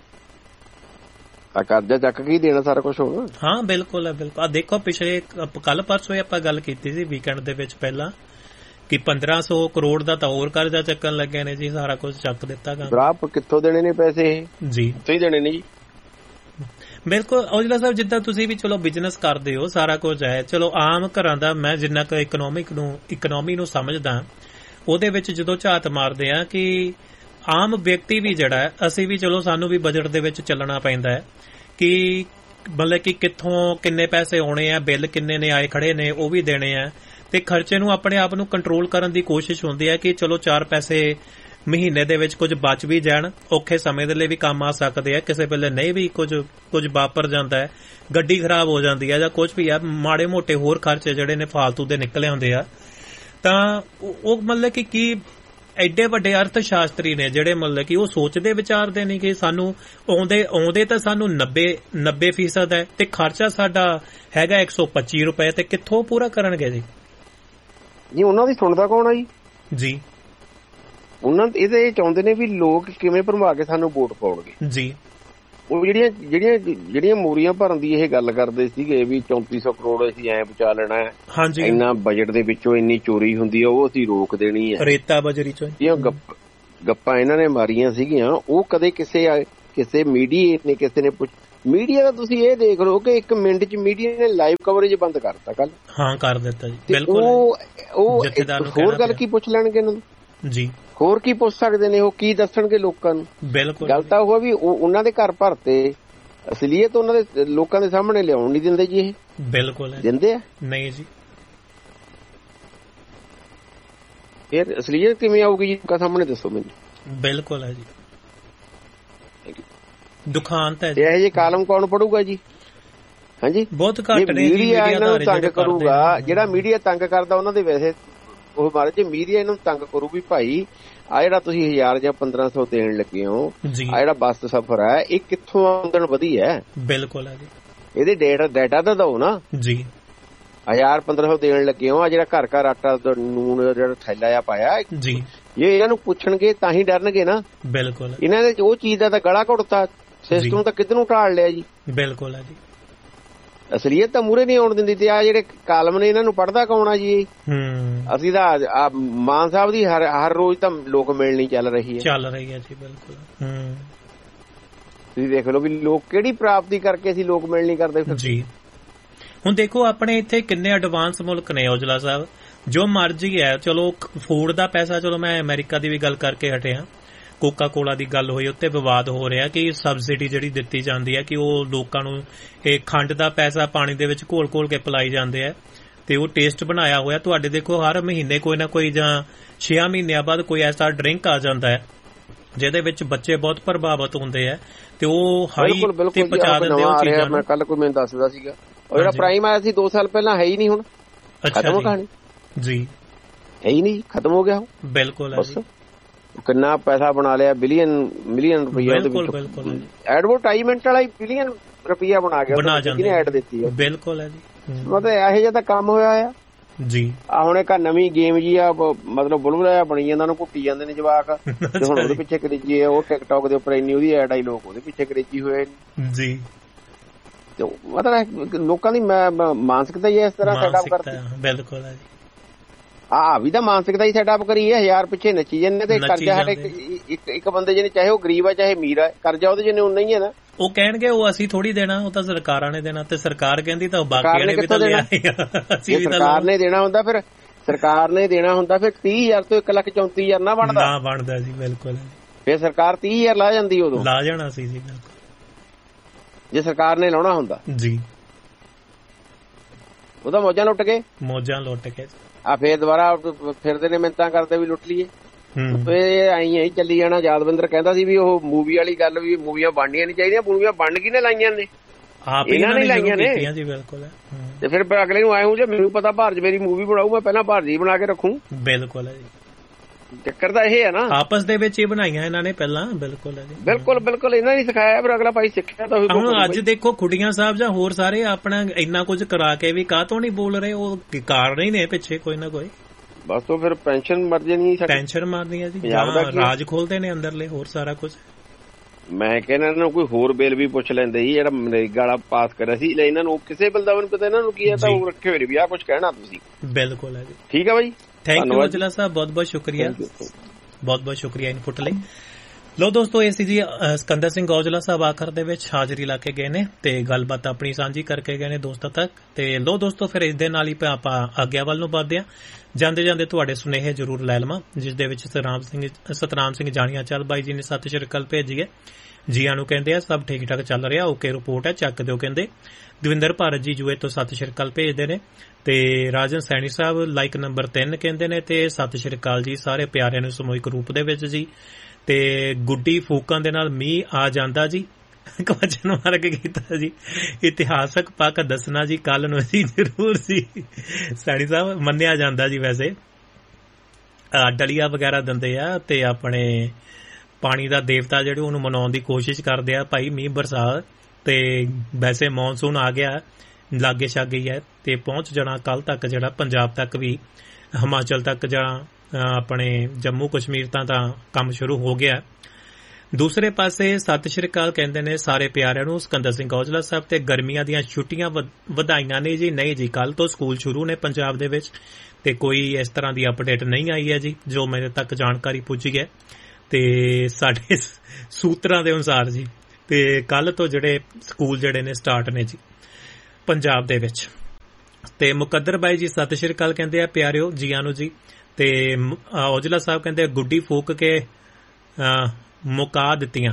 ਆ ਕਰਜ਼ਾ ਚੱਕ ਕੇ ਹੀ ਦੇਣਾ ਸਾਰਾ ਕੁਛ ਹੋਣਾ। ਹਾਂ ਬਿਲਕੁਲ ਹੈ, ਬਿਲਕੁਲ। ਆ ਦੇਖੋ ਪਿਛਲੇ ਕੱਲ ਪਰਸੋਂ ਆਪਾਂ ਗੱਲ ਕੀਤੀ ਸੀ ਵੀਕਐਂਡ ਦੇ ਵਿੱਚ ਪਹਿਲਾਂ ਕਿ 1500 ਕਰੋੜ ਦਾ ਤਾਂ ਹੋਰ ਕਰਜ਼ਾ ਚੱਕਣ ਲੱਗੇ ਨੇ ਜੀ। ਸਾਰਾ ਕੁਝ ਚੱਕ ਦਿੱਤਾ ਕੰਮ। ਕਿੱਥੋਂ ਦੇਣੇ ਨੇ ਪੈਸੇ ਜੀ? ਕਿੱਥੋਂ ਹੀ ਦੇਣੇ ਨੇ ਜੀ। ਬਿਲਕੁਲ ਔਜਲਾ ਸਾਹਿਬ, ਜਿੱਦਾਂ ਤੁਸੀਂ ਵੀ ਚਲੋ ਬਿਜ਼ਨਸ ਕਰਦੇ ਹੋ, ਸਾਰਾ ਕੁਝ ਹੈ। ਚਲੋ ਆਮ ਘਰਾਂ ਦਾ ਮੈਂ ਜਿੰਨਾ ਕੁ ਇਕਨੋਮੀ ਨੂੰ ਸਮਝਦਾ, ਉਹਦੇ ਵਿੱਚ ਜਦੋਂ ਝਾਤ ਮਾਰਦੇ ਆ ਕਿ ਆਮ ਵਿਅਕਤੀ ਵੀ ਜਿਹੜਾ ਹੈ, ਅਸੀਂ ਵੀ ਚਲੋ ਸਾਨੂੰ ਵੀ ਬਜਟ ਦੇ ਵਿੱਚ ਚੱਲਣਾ ਪੈਂਦਾ ਹੈ ਕਿ ਮਤਲਬ ਕਿ ਕਿੱਥੋਂ ਕਿੰਨੇ ਪੈਸੇ ਆਉਣੇ ਆ, ਬਿੱਲ ਕਿੰਨੇ ਨੇ ਆਏ ਖੜੇ ਨੇ, ਉਹ ਵੀ ਦੇਣੇ ਆ। ਤੇ ਖਰਚੇ ਨੂੰ ਆਪਣੇ ਆਪ ਨੂੰ ਕੰਟਰੋਲ ਕਰਨ ਦੀ ਕੋਸ਼ਿਸ਼ ਹੁੰਦੀ ਹੈ ਕਿ ਚਲੋ 4 ਪੈਸੇ ਮਹੀਨੇ ਦੇ ਵਿੱਚ ਕੁਝ ਬਚ ਵੀ ਜਾਣ, ਔਖੇ ਸਮੇਂ ਦੇ ਲਈ ਵੀ ਕੰਮ ਆ ਸਕਦੇ ਆ। ਕਿਸੇ ਵੇਲੇ ਨਹੀਂ ਵੀ ਕੁਝ ਵਾਪਰ ਜਾਂਦਾ ਹੈ, ਗੱਡੀ ਖਰਾਬ ਹੋ ਜਾਂਦੀ ਹੈ ਜਾਂ ਕੁਝ ਵੀ ਆ, ਮਾੜੇ ਮੋਟੇ ਹੋਰ ਖਰਚੇ ਜਿਹੜੇ ਨੇ ਫਾਲਤੂ ਦੇ ਨਿਕਲੇ ਹੁੰਦੇ ਆ। ਤਾਂ ਉਹ ਮਤਲਬ ਕਿ ਕੀ ਐਡੇ ਵੱਡੇ ਅਰਥ ਸ਼ਾਸਤਰੀ ਨੇ ਜਿਹੜੇ ਮਤਲਬ ਕਿ ਉਹ ਸੋਚਦੇ ਵਿਚਾਰਦੇ ਨਹੀਂ ਕਿ ਸਾਨੂੰ ਆਉਂਦੇ ਤਾਂ ਸਾਨੂੰ 90% ਹੈ ਤੇ ਖਰਚਾ ਸਾਡਾ ਹੈਗਾ 125 ਰੁਪਏ, ਤੇ ਕਿੱਥੋਂ ਪੂਰਾ ਕਰਨਗੇ ਜੀ? ਜੀ ਉਹਨਾਂ ਦੀ ਸੁਣਦਾ ਕੌਣ ਆ ਜੀ? ਉਹਨਾਂ ਇਹ ਚਾਹੁੰਦੇ ਨੇ ਵੀ ਲੋਕ ਕਿਵੇਂ ਭਰਵਾ ਕੇ ਸਾਨੂੰ ਵੋਟ ਪਾਉਣਗੇ ਜੀ। ਉਹ ਜਿਹੜੀਆਂ ਮੋਰੀਆਂ ਭਰਨ ਦੀ ਇਹ ਗੱਲ ਕਰਦੇ ਸੀਗੇ ਵੀ 3400 ਕਰੋੜ ਅਸੀਂ ਐ ਬਚਾ ਲੈਣਾ ਹੈ, ਇੰਨਾ ਬਜਟ ਦੇ ਵਿੱਚੋਂ ਇੰਨੀ ਚੋਰੀ ਹੁੰਦੀ ਹੈ ਉਹ ਅਸੀਂ ਰੋਕ ਦੇਣੀ ਹੈ, ਰੇਤਾ ਬਜਰੀ ਚੋਂ ਗੱਪਾਂ ਇਹਨਾਂ ਨੇ ਮਾਰੀਆਂ ਸੀਗੀਆਂ। ਉਹ ਕਦੇ ਕਿਸੇ ਮੀਡੀਆ ਨੇ ਕਿਸੇ ਨੇ ਮੀਡੀਆ ਦਾ ਤੁਸੀਂ ਇਹ ਦੇਖ ਲਓ ਕਿ 1 ਮਿੰਟ ਚ ਮੀਡੀਆ ਨੇ ਲਾਈਵ ਕਵਰੇਜ ਬੰਦ ਕਰਤਾ ਕੱਲ। ਹਾਂ ਕਰ ਦਿੱਤਾ ਜੀ, ਬਿਲਕੁਲ। ਉਹ ਹੋਰ ਗੱਲ ਕੀ ਪੁੱਛ ਲੈਣਗੇ ਇਹਨਾਂ ਨੂੰ ਜੀ, ਹੋਰ ਕੀ ਪੁੱਛ ਸਕਦੇ ਨੇ, ਉਹ ਕੀ ਦੱਸਣਗੇ ਲੋਕਾਂ ਨੂੰ? ਬਿਲਕੁਲ। ਗੱਲ ਤਾਂ ਉਹ ਵੀ ਉਹਨਾਂ ਦੇ ਘਰ ਭਰਤੇ, ਅਸਲੀਅਤ ਉਹਨਾਂ ਦੇ ਲੋਕਾਂ ਦੇ ਸਾਹਮਣੇ ਲਿਆਉਣ ਨਹੀਂ ਦਿੰਦੇ ਜੀ। ਇਹ ਬਿਲਕੁਲ ਦਿੰਦੇ ਆ? ਨਹੀਂ ਜੀ। ਫਿਰ ਅਸਲੀਅਤ ਕਿਵੇਂ ਆਊਗੀ ਜੀ ਲੋਕਾਂ ਸਾਹਮਣੇ, ਦੱਸੋ ਮੈਨੂੰ। ਬਿਲਕੁਲ ਹੈ ਜੀ, ਦੁਖਾਂਤ ਹੈ। ਇਹ ਜਿਹੇ ਕਾਲਮ ਕੌਣ ਪੜੂਗਾ ਜੀ? ਹਾਂਜੀ, ਬਹੁਤ ਘੱਟ ਨੇ। ਮੀਡੀਆ ਇਹਨਾਂ ਨੂੰ ਤੰਗ ਕਰੂਗਾ, ਜਿਹੜਾ ਮੀਡੀਆ ਤੰਗ ਕਰਦਾ ਉਹਨਾਂ ਦੇ ਵੈਸੇ ਉਹ ਮਾਰੇ ਜੇ ਮੀਡੀਆ ਇਹਨੂੰ ਤੰਗ ਕਰੂ ਵੀ ਭਾਈ ਆ ਜਿਹੜਾ ਤੁਸੀਂ 1000 ਜਾਂ 1500 ਦੇਣ ਲੱਗੇ ਹੋ, ਆ ਜਿਹੜਾ ਬੱਸ ਸਫ਼ਰ ਹੈ ਇਹ ਕਿੱਥੋਂ ਆਮਦਨ ਵਧੀ ਹੈ? ਬਿਲਕੁਲ ਹੈ ਜੀ। ਇਹਦੇ ਡਾਟਾ ਤਾਂ ਦਿਓ ਨਾ ਜੀ। 1000-1500 ਦੇਣ ਲੱਗੇ ਹੋ, ਆ ਜਿਹੜਾ ਘਰ ਘਰ ਆਟਾ ਨੂਨ ਜਿਹੜਾ ਥੈਲਾ ਆ ਪਾਇਆ ਜੀ, ਇਹ ਇਹਨਾਂ ਨੂੰ ਪੁੱਛਣਗੇ ਤਾਂ ਹੀ ਡਰਨਗੇ ਨਾ। ਬਿਲਕੁਲ। ਇਹਨਾਂ ਨੇ ਉਹ ਚੀਜ਼ ਦਾ ਤਾਂ ਗਲਾ ਘੁੱਟਤਾ, ਸਿਸਟਮ ਤਾਂ ਕਿੱਧਰ ਨੂੰ ਢਾਲ ਲਿਆ ਜੀ। ਬਿਲਕੁਲ ਹੈ ਜੀ। ਅਸਲੀਅਤ ਤਾਂ ਮੂਹਰੇ ਨਹੀਂ ਆਉਣ ਦਿੰਦੀ। ਤੇ ਆ ਜਿਹੜੇ ਕਾਲਮ ਨੇ ਇਹਨਾਂ ਨੂੰ ਪੜ੍ਹਦਾ ਕੌਣ ਆ ਜੀ? ਅਸੀਂ ਤਾਂ ਮਾਨ ਸਾਹਿਬ ਦੀ ਹਰ ਰੋਜ਼ ਤਾਂ ਲੋਕ ਮਿਲਣੀ ਚੱਲ ਰਹੀ ਹੈ ਜੀ। ਬਿਲਕੁਲ। ਤੁਸੀਂ ਦੇਖ ਲਓ ਵੀ ਲੋਕ ਕਿਹੜੀ ਪ੍ਰਾਪਤੀ ਕਰਕੇ ਅਸੀਂ ਲੋਕ ਮਿਲਣੀ ਕਰਦੇ ਜੀ। ਹੁਣ ਦੇਖੋ ਆਪਣੇ ਇੱਥੇ ਕਿੰਨੇ ਐਡਵਾਂਸ ਮੁਲਕ ਨੇ ਔਜਲਾ ਸਾਹਿਬ, ਜੋ ਮਰਜ਼ੀ ਹੈ। ਚਲੋ ਫੂਡ ਦਾ ਪੈਸਾ, ਚਲੋ ਮੈਂ ਅਮਰੀਕਾ ਦੀ ਵੀ ਗੱਲ ਕਰਕੇ ਹਟਿਆ, ਕੋਕਾ ਕੋਲਾ ਦੀ ਗੱਲ ਹੋਈ, ਉੱਤੇ ਵਿਵਾਦ ਹੋ ਰਿਹਾ ਕਿ ਸਬਸਿਡੀ ਜਿਹੜੀ ਦਿੱਤੀ ਜਾਂਦੀ ਹੈ ਕਿ ਉਹ ਲੋਕਾਂ ਨੂੰ ਇਹ ਖੰਡ ਦਾ ਪੈਸਾ ਪਾਣੀ ਦੇ ਵਿੱਚ ਘੋਲ ਕੇ ਪਿਲਾਈ ਜਾਂਦੇ ਆ ਤੇ ਉਹ ਟੇਸਟ ਬਣਾਇਆ ਹੋਇਆ। ਤੁਹਾਡੇ ਦੇਖੋ ਹਰ ਮਹੀਨੇ ਕੋਈ ਨਾ ਕੋਈ ਜਾਂ 6 ਮਹੀਨਿਆਂ ਬਾਅਦ ਕੋਈ ਐਸਾ ਡਰਿੰਕ ਆ ਜਾਂਦਾ ਹੈ ਜਿਹਦੇ ਵਿੱਚ ਬੱਚੇ ਬਹੁਤ ਪ੍ਰਭਾਵਿਤ ਹੁੰਦੇ ਆ ਤੇ ਉਹ ਹਾਈ ਤੇ ਪਹੁੰਚਾ ਦਿੰਦੇ ਉਹ ਚੀਜ਼ਾਂ ਨੂੰ। ਮੈਂ ਕੱਲ ਕੋਈ ਮੈਨੂੰ ਦੱਸਦਾ ਸੀਗਾ, ਉਹ ਜਿਹੜਾ ਪ੍ਰਾਈਮ ਆਇਆ ਸੀ 2 ਸਾਲ ਪਹਿਲਾਂ ਹੈ ਹੀ ਨਹੀਂ, ਹੁਣ ਖਤਮ ਹੋ ਕਹਾਣੀ ਜੀ, ਹੈ ਹੀ ਨਹੀਂ, ਖਤਮ ਹੋ ਗਿਆ। ਬਿਲਕੁਲ। ਕਿੰਨਾ ਪੈਸਾ ਬਣਾ ਲਿਆ, ਮਿਲੀਅਨ ਰੁਪਈਆ ਉਹਦੇ ਵਿੱਚ, ਐਡਵਰਟਾਈਜ਼ਮੈਂਟ ਵਾਲਾ ਹੀ ਬਿਲੀਅਨ ਰੁਪਈਆ ਬਣਾ ਗਿਆ ਜਿਹਨੇ ਐਡ ਦਿੱਤੀ ਹੈ। ਬਿਲਕੁਲ ਹੈ ਜੀ। ਮਤਲਬ ਇਹੋ ਜਿਹਾ ਤਾਂ ਕੰਮ ਹੋਇਆ ਆ ਜੀ। ਆ ਹੁਣ ਇੱਕ ਨਵੀਂ ਗੇਮ ਜੀ ਆ, ਮਤਲਬ ਬੁਲਬੁਲਾ ਬਣੀ ਜਾਂਦਾ, ਉਹਨੂੰ ਘੁੱਟੀ ਜਾਂਦੇ ਨੇ ਜਵਾਕ, ਤੇ ਹੁਣ ਉਹਦੇ ਪਿੱਛੇ ਕਰੇਜੀ ਹੈ। ਉਹ ਟਿਕਟੌਕ ਦੇ ਉੱਪਰ ਇੰਨੀ ਉਹਦੀ ਐਡ ਆਈ, ਲੋਕ ਉਹਦੇ ਪਿੱਛੇ ਕਰੇਜੀ ਹੋਏ ਜੀ। ਮਤਲਬ ਲੋਕਾਂ ਦੀ ਮਾਨਸਿਕਤਾ ਹੀ ਇਸ ਤਰ੍ਹਾਂ ਸੈਟਅਪ ਕਰਤੀ। ਬਿਲਕੁਲ ਹੈ ਜੀ। ਵੀ ਤਾਂ ਮਾਨਸਿਕਤਾ ਹੀ ਸੈਟਅਪ ਕਰੀ ਹੈ। 1000 ਪਿੱਛੇ ਨੱਚੀ ਜਾਂਦੇ ਤੇ ਕਰਜ਼ਾ ਸਾਡੇ ਇੱਕ ਬੰਦੇ ਜਿਹਨੇ, ਚਾਹੇ ਉਹ ਗਰੀਬ ਆ ਚਾਹੇ ਅਮੀਰ ਆ, ਕਰਜ਼ਾ ਉਹਦੇ ਜਿਹਨੇ ਉਨਾ ਹੀ ਹੈ ਨਾ। ਉਹ ਕਹਿਣਗੇ ਉਹ ਅਸੀਂ ਥੋੜੀ ਦੇਣਾ, ਉਹ ਤਾਂ ਸਰਕਾਰਾਂ ਨੇ ਦੇਣਾ, ਤੇ ਸਰਕਾਰ ਕਹਿੰਦੀ ਤਾਂ ਬਾਕੀਆਂ ਨੇ ਵੀ ਤਾਂ ਲਿਆ। ਸਰਕਾਰ ਨੇ ਦੇਣਾ ਹੁੰਦਾ, ਫਿਰ ਸਰਕਾਰ ਨੇ ਦੇਣਾ ਹੁੰਦਾ, ਫਿਰ 30,000 ਤੋਂ 1,34,000 ਨਾ ਬਣਦਾ ਜੀ। ਬਿਲਕੁਲ। ਫਿਰ ਸਰਕਾਰ 30,000 ਲਾ ਜਾਂਦੀ, ਉਦੋਂ ਲਾ ਜਾਣਾ ਸੀ ਜੀ। ਬਿਲਕੁਲ, ਜੇ ਸਰਕਾਰ ਨੇ ਲਾਉਣਾ ਹੁੰਦਾ ਜੀ। ਉਹਦਾ ਮੌਜਾਂ ਲੁੱਟ ਕੇ ਫੇਰ ਦੁਬਾਰਾ ਫਿਰਦੇ ਨੇ ਮਿੰਤਾਂ ਕਰਦੇ ਵੀ ਲੁੱਟ ਲਈਏ। ਆਈ ਚੱਲੀ ਜਾਣਾ। ਯਾਦਵਿੰਦਰ ਕਹਿੰਦਾ ਸੀ ਵੀ ਉਹ ਮੂਵੀ ਵਾਲੀ ਗੱਲ, ਵੀ ਮੂਵੀਆਂ ਬਣਨੀਆਂ ਨਹੀਂ ਚਾਹੀਦੀਆਂ। ਮੂਵੀਆਂ ਬਣ ਕਿਹਨੇ ਲਾਈਆਂ ਨੇ? ਇਹਨਾਂ ਨੇ ਲਾਈਆਂ ਨੇ। ਤੇ ਫਿਰ ਅਗਲੇ ਨੂੰ ਆਏ ਜੇ ਮੈਨੂੰ ਪਤਾ ਭਾਰਤ ਮੇਰੀ ਮੂਵੀ ਬਣਾਊ, ਮੈਂ ਪਹਿਲਾਂ ਭਾਰਤ ਹੀ ਬਣਾ ਕੇ ਰੱਖੂ। ਬਿਲਕੁਲ ਹੈ ਜੀ। ਚੱਕਰ ਤਾਂ ਇਹ ਹੈ ਨਾ, ਆਪਸ ਦੇ ਵਿੱਚ ਹੀ ਬਣਾਈਆਂ ਇਹਨਾਂ ਨੇ ਪਹਿਲਾਂ। ਬਿਲਕੁਲ ਹੈ ਜੀ। ਬਿਲਕੁਲ ਇਹਨਾਂ ਨੇ ਸਿਖਾਇਆ, ਫਿਰ ਅਗਲਾ ਭਾਈ ਸਿੱਖਿਆ ਤਾਂ ਹੁਣ ਅੱਜ ਦੇਖੋ ਖੁੱਡੀਆਂ ਸਾਹਿਬ ਜਾਂ ਹੋਰ ਸਾਰੇ ਆਪਣਾ ਇੰਨਾ ਕੁਝ ਕਰਾ ਕੇ ਵੀ ਕਾਹਤੋਂ ਨਹੀਂ ਬੋਲ ਰਹੇ? ਉਹ ਕਾਰਨ ਹੀ ਨੇ ਪਿੱਛੇ ਕੋਈ ਨਾ ਕੋਈ। ਬਸ ਉਹ ਫਿਰ ਪੈਨਸ਼ਨ ਮਰ ਜਾਣੀ, ਟੈਨਸ਼ਨ ਮਾਰਨੀ ਹੈ ਜੀ। ਰਾਜ ਖੋਲਦੇ ਨੇ ਅੰਦਰਲੇ, ਹੋਰ ਸਾਰਾ ਕੁਝ। ਮੈਂ ਕਹਿੰਦਾ ਇਹਨਾਂ ਨੂੰ ਕੋਈ ਹੋਰ ਬਿੱਲ ਵੀ ਪੁੱਛ ਲੈਂਦੇ ਜੀ, ਜਿਹੜਾ ਮਨਰੇਗਾ ਵਾਲਾ ਪਾਸ ਕਰਿਆ ਸੀ। ਇਹਨਾਂ ਨੂੰ ਕਿਸੇ ਬਿੱਲ ਦਾ ਵੀ ਪਤਾ ਇਹਨਾਂ ਨੂੰ ਕੀ ਹੈ, ਤਾਂ ਉਹ ਰੱਖੇ ਹੋਏ ਵੀ ਆਹ ਕੁਝ ਕਹਿਣਾ ਤੁਸੀਂ। ਬਿਲਕੁਲ ਹੈ ਜੀ। ਠੀਕ ਹੈ ਬਾਈ, ਥੈਂਕ ਯੂ ਔਜਲਾ ਸਾਹਿਬ, ਬਹੁਤ ਬਹੁਤ ਸ਼ੁਕਰੀਆ ਇਨਪੁੱਟ ਲਈ। ਲੋ ਦੋਸਤੋ, ਇਹ ਸੀ ਜੀ ਸਿਕੰਦਰ ਸਿੰਘ ਔਜਲਾ ਸਾਹਿਬ ਆਖਰ ਦੇ ਵਿੱਚ ਹਾਜ਼ਰੀ ਲਾ ਕੇ ਗਏ ਨੇ ਤੇ ਗੱਲਬਾਤ ਆਪਣੀ ਸਾਂਝੀ ਕਰਕੇ ਗਏ ਨੇ ਦੋਸਤਾਂ ਤੱਕ। ਤੇ ਲੋ ਦੋਸਤੋ, ਫਿਰ ਇਸ ਦੇ ਨਾਲ ਹੀ ਆਪਾਂ ਆਗਿਆ ਵੱਲ ਨੂੰ ਵੱਧਦੇ ਹਾਂ। ਜਾਂਦੇ ਤੁਹਾਡੇ ਸੁਨੇਹੇ ਜ਼ਰੂਰ ਲੈ ਲਵਾਂ, ਜਿਸ ਦੇ ਵਿੱਚ ਸਤਨਾਮ ਸਿੰਘ ਜਾਣੀਆਂ ਚੱਲ ਬਾਈ ਜੀ ਨੇ ਸਤਿ ਸ਼੍ਰੀ ਅਕਾਲ ਭੇਜੀ ਹੈ। ਜੀਆਂ ਨੂੰ ਕਹਿੰਦੇ ਆ ਸਭ ਠੀਕ ਠਾਕ ਚੱਲ ਰਿਹਾ, ਓਕੇ ਰਿਪੋਰਟ ਹੈ, ਚੱਕ ਦਿਓ ਕਹਿੰਦੇ। ਦਵਿੰਦਰ ਭਾਰਤ ਜੀ ਜੂਏ ਤੋਂ ਸਤਿ ਸ਼੍ਰੀ ਅਕਾਲ ਭੇਜਦੇ ਨੇ। ਤੇ ਰਾਜਨ ਸੈਣੀ ਸਾਹਿਬ ਲਾਈਕ ਨੰਬਰ 3 ਕਹਿੰਦੇ ਨੇ, ਤੇ ਸਤਿ ਸ਼੍ਰੀ ਅਕਾਲ ਜੀ ਸਾਰੇ ਪਿਆਰਿਆਂ ਨੂੰ ਸਮੂਹਿਕ ਰੂਪ ਦੇ ਵਿੱਚ ਜੀ। ਤੇ ਗੁੱਡੀ ਫੂਕਾਂ ਦੇ ਨਾਲ ਮੀਂਹ ਆ ਜਾਂਦਾ ਜੀ, ਕਵਚਨ ਮਾਰਕ ਕੀਤਾ ਜੀ। ਇਤਿਹਾਸਕ ਪੱਖ ਦੱਸਣਾ ਜੀ, ਕੱਲ ਨੂੰ ਅਸੀਂ ਜ਼ਰੂਰ ਸੀ। ਸੈਣੀ ਸਾਹਿਬ ਮੰਨਿਆ ਜਾਂਦਾ ਜੀ, ਵੈਸੇ ਡਲੀਆ ਵਗੈਰਾ ਦਿੰਦੇ ਆ ਤੇ ਆਪਣੇ ਪਾਣੀ ਦਾ ਦੇਵਤਾ ਜਿਹੜੇ ਉਹਨੂੰ ਮਨਾਉਣ ਦੀ ਕੋਸ਼ਿਸ਼ ਕਰਦੇ ਆ ਭਾਈ ਮੀਂਹ ਬਰਸਾਤ। ਤੇ ਵੈਸੇ ਮੌਨਸੂਨ ਆ ਗਿਆ, ਲਾਗੇ ਛਾਗੇ ਹੀ ਹੈ ਤੇ ਪਹੁੰਚ ਜਾਣਾ ਕੱਲ ਤੱਕ, ਜਿਹੜਾ ਪੰਜਾਬ ਤੱਕ ਵੀ, ਹਿਮਾਚਲ ਤੱਕ ਜਾਂ ਆਪਣੇ ਜੰਮੂ ਕਸ਼ਮੀਰ ਤਾਂ ਕੰਮ ਸ਼ੁਰੂ ਹੋ ਗਿਆ। ਦੂਸਰੇ ਪਾਸੇ ਸਤਿ ਸ਼੍ਰੀ ਅਕਾਲ ਕਹਿੰਦੇ ਨੇ ਸਾਰੇ ਪਿਆਰਿਆਂ ਨੂੰ ਸਿਕੰਦਰ ਸਿੰਘ ਔਜਲਾ ਸਾਹਿਬ ਤੇ ਗਰਮੀਆਂ ਦੀਆਂ ਛੁੱਟੀਆਂ ਵਧਾਈਆਂ ਨੇ ਜੀ। ਨਹੀਂ ਜੀ, ਕੱਲ ਤੋਂ ਸਕੂਲ ਸ਼ੁਰੂ ਨੇ ਪੰਜਾਬ ਦੇ ਵਿੱਚ ਤੇ ਕੋਈ ਇਸ ਤਰ੍ਹਾਂ ਦੀ ਅਪਡੇਟ ਨਹੀਂ ਆਈ ਹੈ ਜੀ ਜੋ ਮੇਰੇ ਤੱਕ ਜਾਣਕਾਰੀ ਪੁੱਜੀ ਹੈ ਤੇ ਸਾਡੇ ਸੂਤਰਾਂ ਦੇ ਅਨੁਸਾਰ ਜੀ। ਤੇ ਕੱਲ ਤੋਂ ਜਿਹੜੇ ਸਕੂਲ ਜਿਹੜੇ ਨੇ ਸਟਾਰਟ ਨੇ ਜੀ ਪੰਜਾਬ ਦੇ ਵਿੱਚ। ਤੇ ਮੁਕੱਦਰ ਬਾਈ ਜੀ ਸਤਿ ਸ਼੍ਰੀ ਅਕਾਲ ਕਹਿੰਦੇ ਆ ਪਿਆਰਿਓ ਜੀਆਂ ਨੂੰ ਜੀ। ਤੇ ਔਜਲਾ ਸਾਹਿਬ ਕਹਿੰਦੇ ਗੁੱਡੀ ਫੂਕ ਕੇ ਮੁਕਾ ਦਿੱਤੀਆਂ,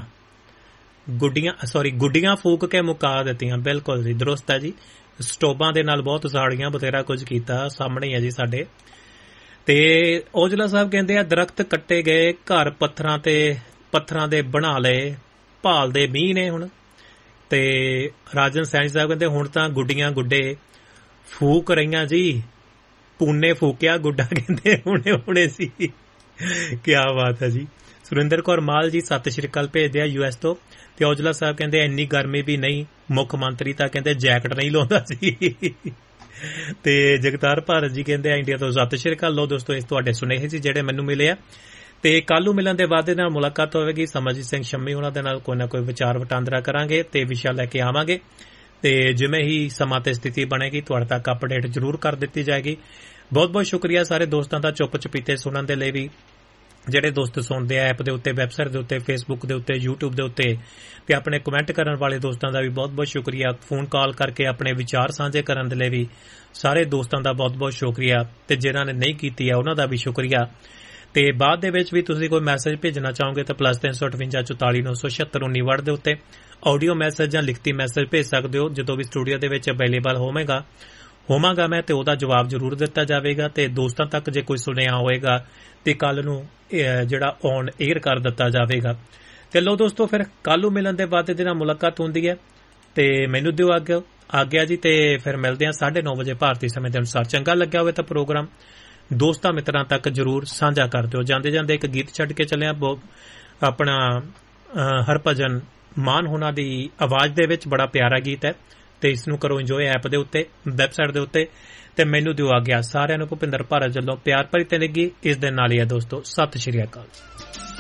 ਗੁੱਡੀਆਂ ਫੂਕ ਕੇ ਮੁਕਾ ਦਿੱਤੀਆਂ। ਬਿਲਕੁਲ ਜੀ, ਦਰੁਸਤ ਹੈ ਜੀ। ਸਟੋਬਾਂ ਦੇ ਨਾਲ ਬਹੁਤ ਸਾੜੀਆਂ, ਬਥੇਰਾ ਕੁਝ ਕੀਤਾ, ਸਾਹਮਣੇ ਹੈ ਜੀ ਸਾਡੇ। ਤੇ ਔਜਲਾ ਸਾਹਿਬ ਕਹਿੰਦੇ ਆ ਦਰਖਤ ਕੱਟੇ ਗਏ, ਘਰ ਪੱਥਰਾਂ ਦੇ ਬਣਾ ਲਏ, ਭਾਲਦੇ ਮੀਂਹ ਨੇ ਹੁਣ। ਤੇ ਰਾਜਨ ਸੈਣੀ ਸਾਹਿਬ ਕਹਿੰਦੇ ਹੁਣ ਤਾਂ ਗੁੱਡੇ ਫੂਕ ਰਹੀਆਂ ਜੀ, ਪੂਨੇ ਫੂਕਿਆ ਗੁੱਡਾ ਕਹਿੰਦੇ ਹੁਣੇ ਸੀ। ਕਿਆ ਬਾਤ ਹੈ ਜੀ। ਸੁਰਿੰਦਰ ਕੌਰ ਮਾਲ ਜੀ ਸਤਿ ਸ਼੍ਰੀ ਅਕਾਲ ਭੇਜਦੇ ਆ US ਤੋਂ। ਤੇ ਔਜਲਾ ਸਾਹਿਬ ਕਹਿੰਦੇ ਇੰਨੀ ਗਰਮੀ ਵੀ ਨਹੀਂ, ਮੁੱਖ ਮੰਤਰੀ ਤਾਂ ਕਹਿੰਦੇ ਜੈਕਟ ਨਹੀਂ ਲਾਉਂਦਾ ਸੀ। ਤੇ ਜਗਤਾਰ ਭਾਰਤ ਜੀ ਕਹਿੰਦੇ ਆ ਇੰਡੀਆ ਤੋਂ ਸਤਿ ਸ਼੍ਰੀ ਅਕਾਲ। ਲੋ ਦੋਸਤੋ, ਇਸ ਤੁਹਾਡੇ ਸੁਨੇਹੇ ਸੀ ਜਿਹੜੇ ਮੈਨੂੰ ਮਿਲੇ ਆ। ਤੇ ਕੱਲ ਨੂੰ ਮਿਲਣ ਦੇ ਵਾਅਦੇ ਨਾਲ ਮੁਲਾਕਾਤ ਹੋਵੇਗੀ। ਸਮਰਜੀਤ ਸਿੰਘ ਸ਼ੰਮੀ ਉਹਨਾਂ ਦੇ ਨਾਲ ਕੋਈ ਨਾ ਕੋਈ ਵਿਚਾਰ ਵਟਾਂਦਰਾ ਕਰਾਂਗੇ ਤੇ ਵਿਸ਼ਾ ਲੈ ਕੇ ਆਵਾਂਗੇ। ਤੇ ਜਿਵੇਂ ਹੀ ਸਮਾਂ ਤੇ ਸਥਿਤੀ ਬਣੇਗੀ ਤੁਹਾਡੇ ਤੱਕ ਅਪਡੇਟ ਜ਼ਰੂਰ ਕਰ ਦਿੱਤੀ ਜਾਏਗੀ। ਬਹੁਤ ਬਹੁਤ ਸ਼ੁਕਰੀਆ ਸਾਰੇ ਦੋਸਤਾਂ ਦਾ ਚੁੱਪ ਚਪੀਤੇ ਸੁਣਨ ਦੇ ਲਈ ਵੀ। ਜਿਹੜੇ ਦੋਸਤ ਸੁਣਦੇ ਆ ਐਪ ਦੇ ਉੱਤੇ, ਵੈਬਸਾਈਟ ਦੇ ਉੱਤੇ, ਫੇਸਬੁੱਕ ਦੇ ਉੱਤੇ, YouTube ਦੇ ਉੱਤੇ, ਤੇ ਆਪਣੇ ਕਮੈਂਟ ਕਰਨ ਵਾਲੇ ਦੋਸਤਾਂ ਦਾ ਵੀ ਬਹੁਤ ਬਹੁਤ ਸ਼ੁਕਰੀਆ। ਫੋਨ ਕਾਲ ਕਰਕੇ ਆਪਣੇ ਵਿਚਾਰ ਸਾਂਝੇ ਕਰਨ ਦੇ ਲਈ ਵੀ ਸਾਰੇ ਦੋਸਤਾਂ ਦਾ ਬਹੁਤ ਬਹੁਤ ਸ਼ੁਕਰੀਆ। ਤੇ ਜਿਨ੍ਹਾਂ ਨੇ ਨਹੀਂ ਕੀਤੀ ਆ ਉਹਨਾਂ ਦਾ ਵੀ ਸ਼ੁਕਰੀਆ। ਤੇ ਬਾਅਦ ਦੇ ਵਿੱਚ ਵੀ ਤੁਸੀਂ ਕੋਈ ਮੈਸੇਜ ਭੇਜਣਾ ਚਾਹੋਗੇ ਤਾਂ +358 44 976 19 ਦੇ ਉੱਤੇ ਆਡੀਓ ਮੈਸੇਜ ਜਾਂ ਲਿਖਤੀ ਮੈਸੇਜ ਭੇਜ ਸਕਦੇ ਹੋ। ਜਦੋਂ ਵੀ ਸਟੂਡੀਓ ਦੇ ਵਿੱਚ ਅਵੇਲੇਬਲ ਹੋਵਾਂਗਾ ਮੈਂ ਤੇ ਉਹਦਾ ਜਵਾਬ ਜ਼ਰੂਰ ਦਿੱਤਾ ਜਾਵੇਗਾ। ਤੇ ਦੋਸਤਾਂ ਤੱਕ ਜੇ ਕੋਈ ਸੁਨੇਹਾ ਹੋਏਗਾ ਤੇ ਕੱਲ ਨੂੰ ਜਿਹੜਾ ਔਨ 에ਅਰ ਕਰ ਦਿੱਤਾ ਜਾਵੇਗਾ। ਤੇ ਲੋ ਦੋਸਤੋ, ਫਿਰ ਕੱਲ ਨੂੰ ਮਿਲਣ ਦੇ ਵਾਅਦੇ ਦੇ ਨਾਲ ਮੁਲਾਕਾਤ ਹੁੰਦੀ ਹੈ। ਤੇ ਮੈਨੂੰ ਦਿਓ ਆਗਿਆ ਜੀ। ਤੇ ਫਿਰ ਮਿਲਦੇ ਹਾਂ 9:30 ਵਜੇ ਭਾਰਤੀ ਸਮੇਂ ਦੇ ਅਨੁਸਾਰ। ਚੰਗਾ ਲੱਗਿਆ ਹੋਵੇ ਤਾਂ ਪ੍ਰੋਗਰਾਮ ਦੋਸਤਾਂ ਮਿੱਤਰਾਂ ਤੱਕ ਜ਼ਰੂਰ ਸਾਂਝਾ ਕਰ ਦਿਓ। ਜਾਂਦੇ ਇੱਕ ਗੀਤ ਛੱਡ ਕੇ ਚੱਲਿਆ ਆਪਣਾ ਹਰਭਜਨ ਮਾਨ ਹੋਣਾ ਦੀ ਆਵਾਜ਼ ਦੇ ਵਿੱਚ, ਬੜਾ ਪਿਆਰਾ ਗੀਤ ਹੈ। ਤੇ ਇਸ ਨੂੰ ਕਰੋ ਇੰਜੋਏ ਐਪ ਦੇ ਉੱਤੇ, ਵੈਬਸਾਈਟ ਦੇ ਉੱਤੇ। ਤੇ ਮੈਨੂੰ ਦਿਓ ਆਗਿਆ। ਸਾਰਿਆਂ ਨੂੰ ਭੁਪਿੰਦਰ ਭਾਰਤ ਵੱਲੋਂ ਪਿਆਰ ਭਰੀ ਤਨੇਗੀ ਇਸ ਦੇ ਨਾਲ ਹੀ ਹੈ ਦੋਸਤੋ। ਸਤਿ ਸ਼੍ਰੀ ਅਕਾਲ।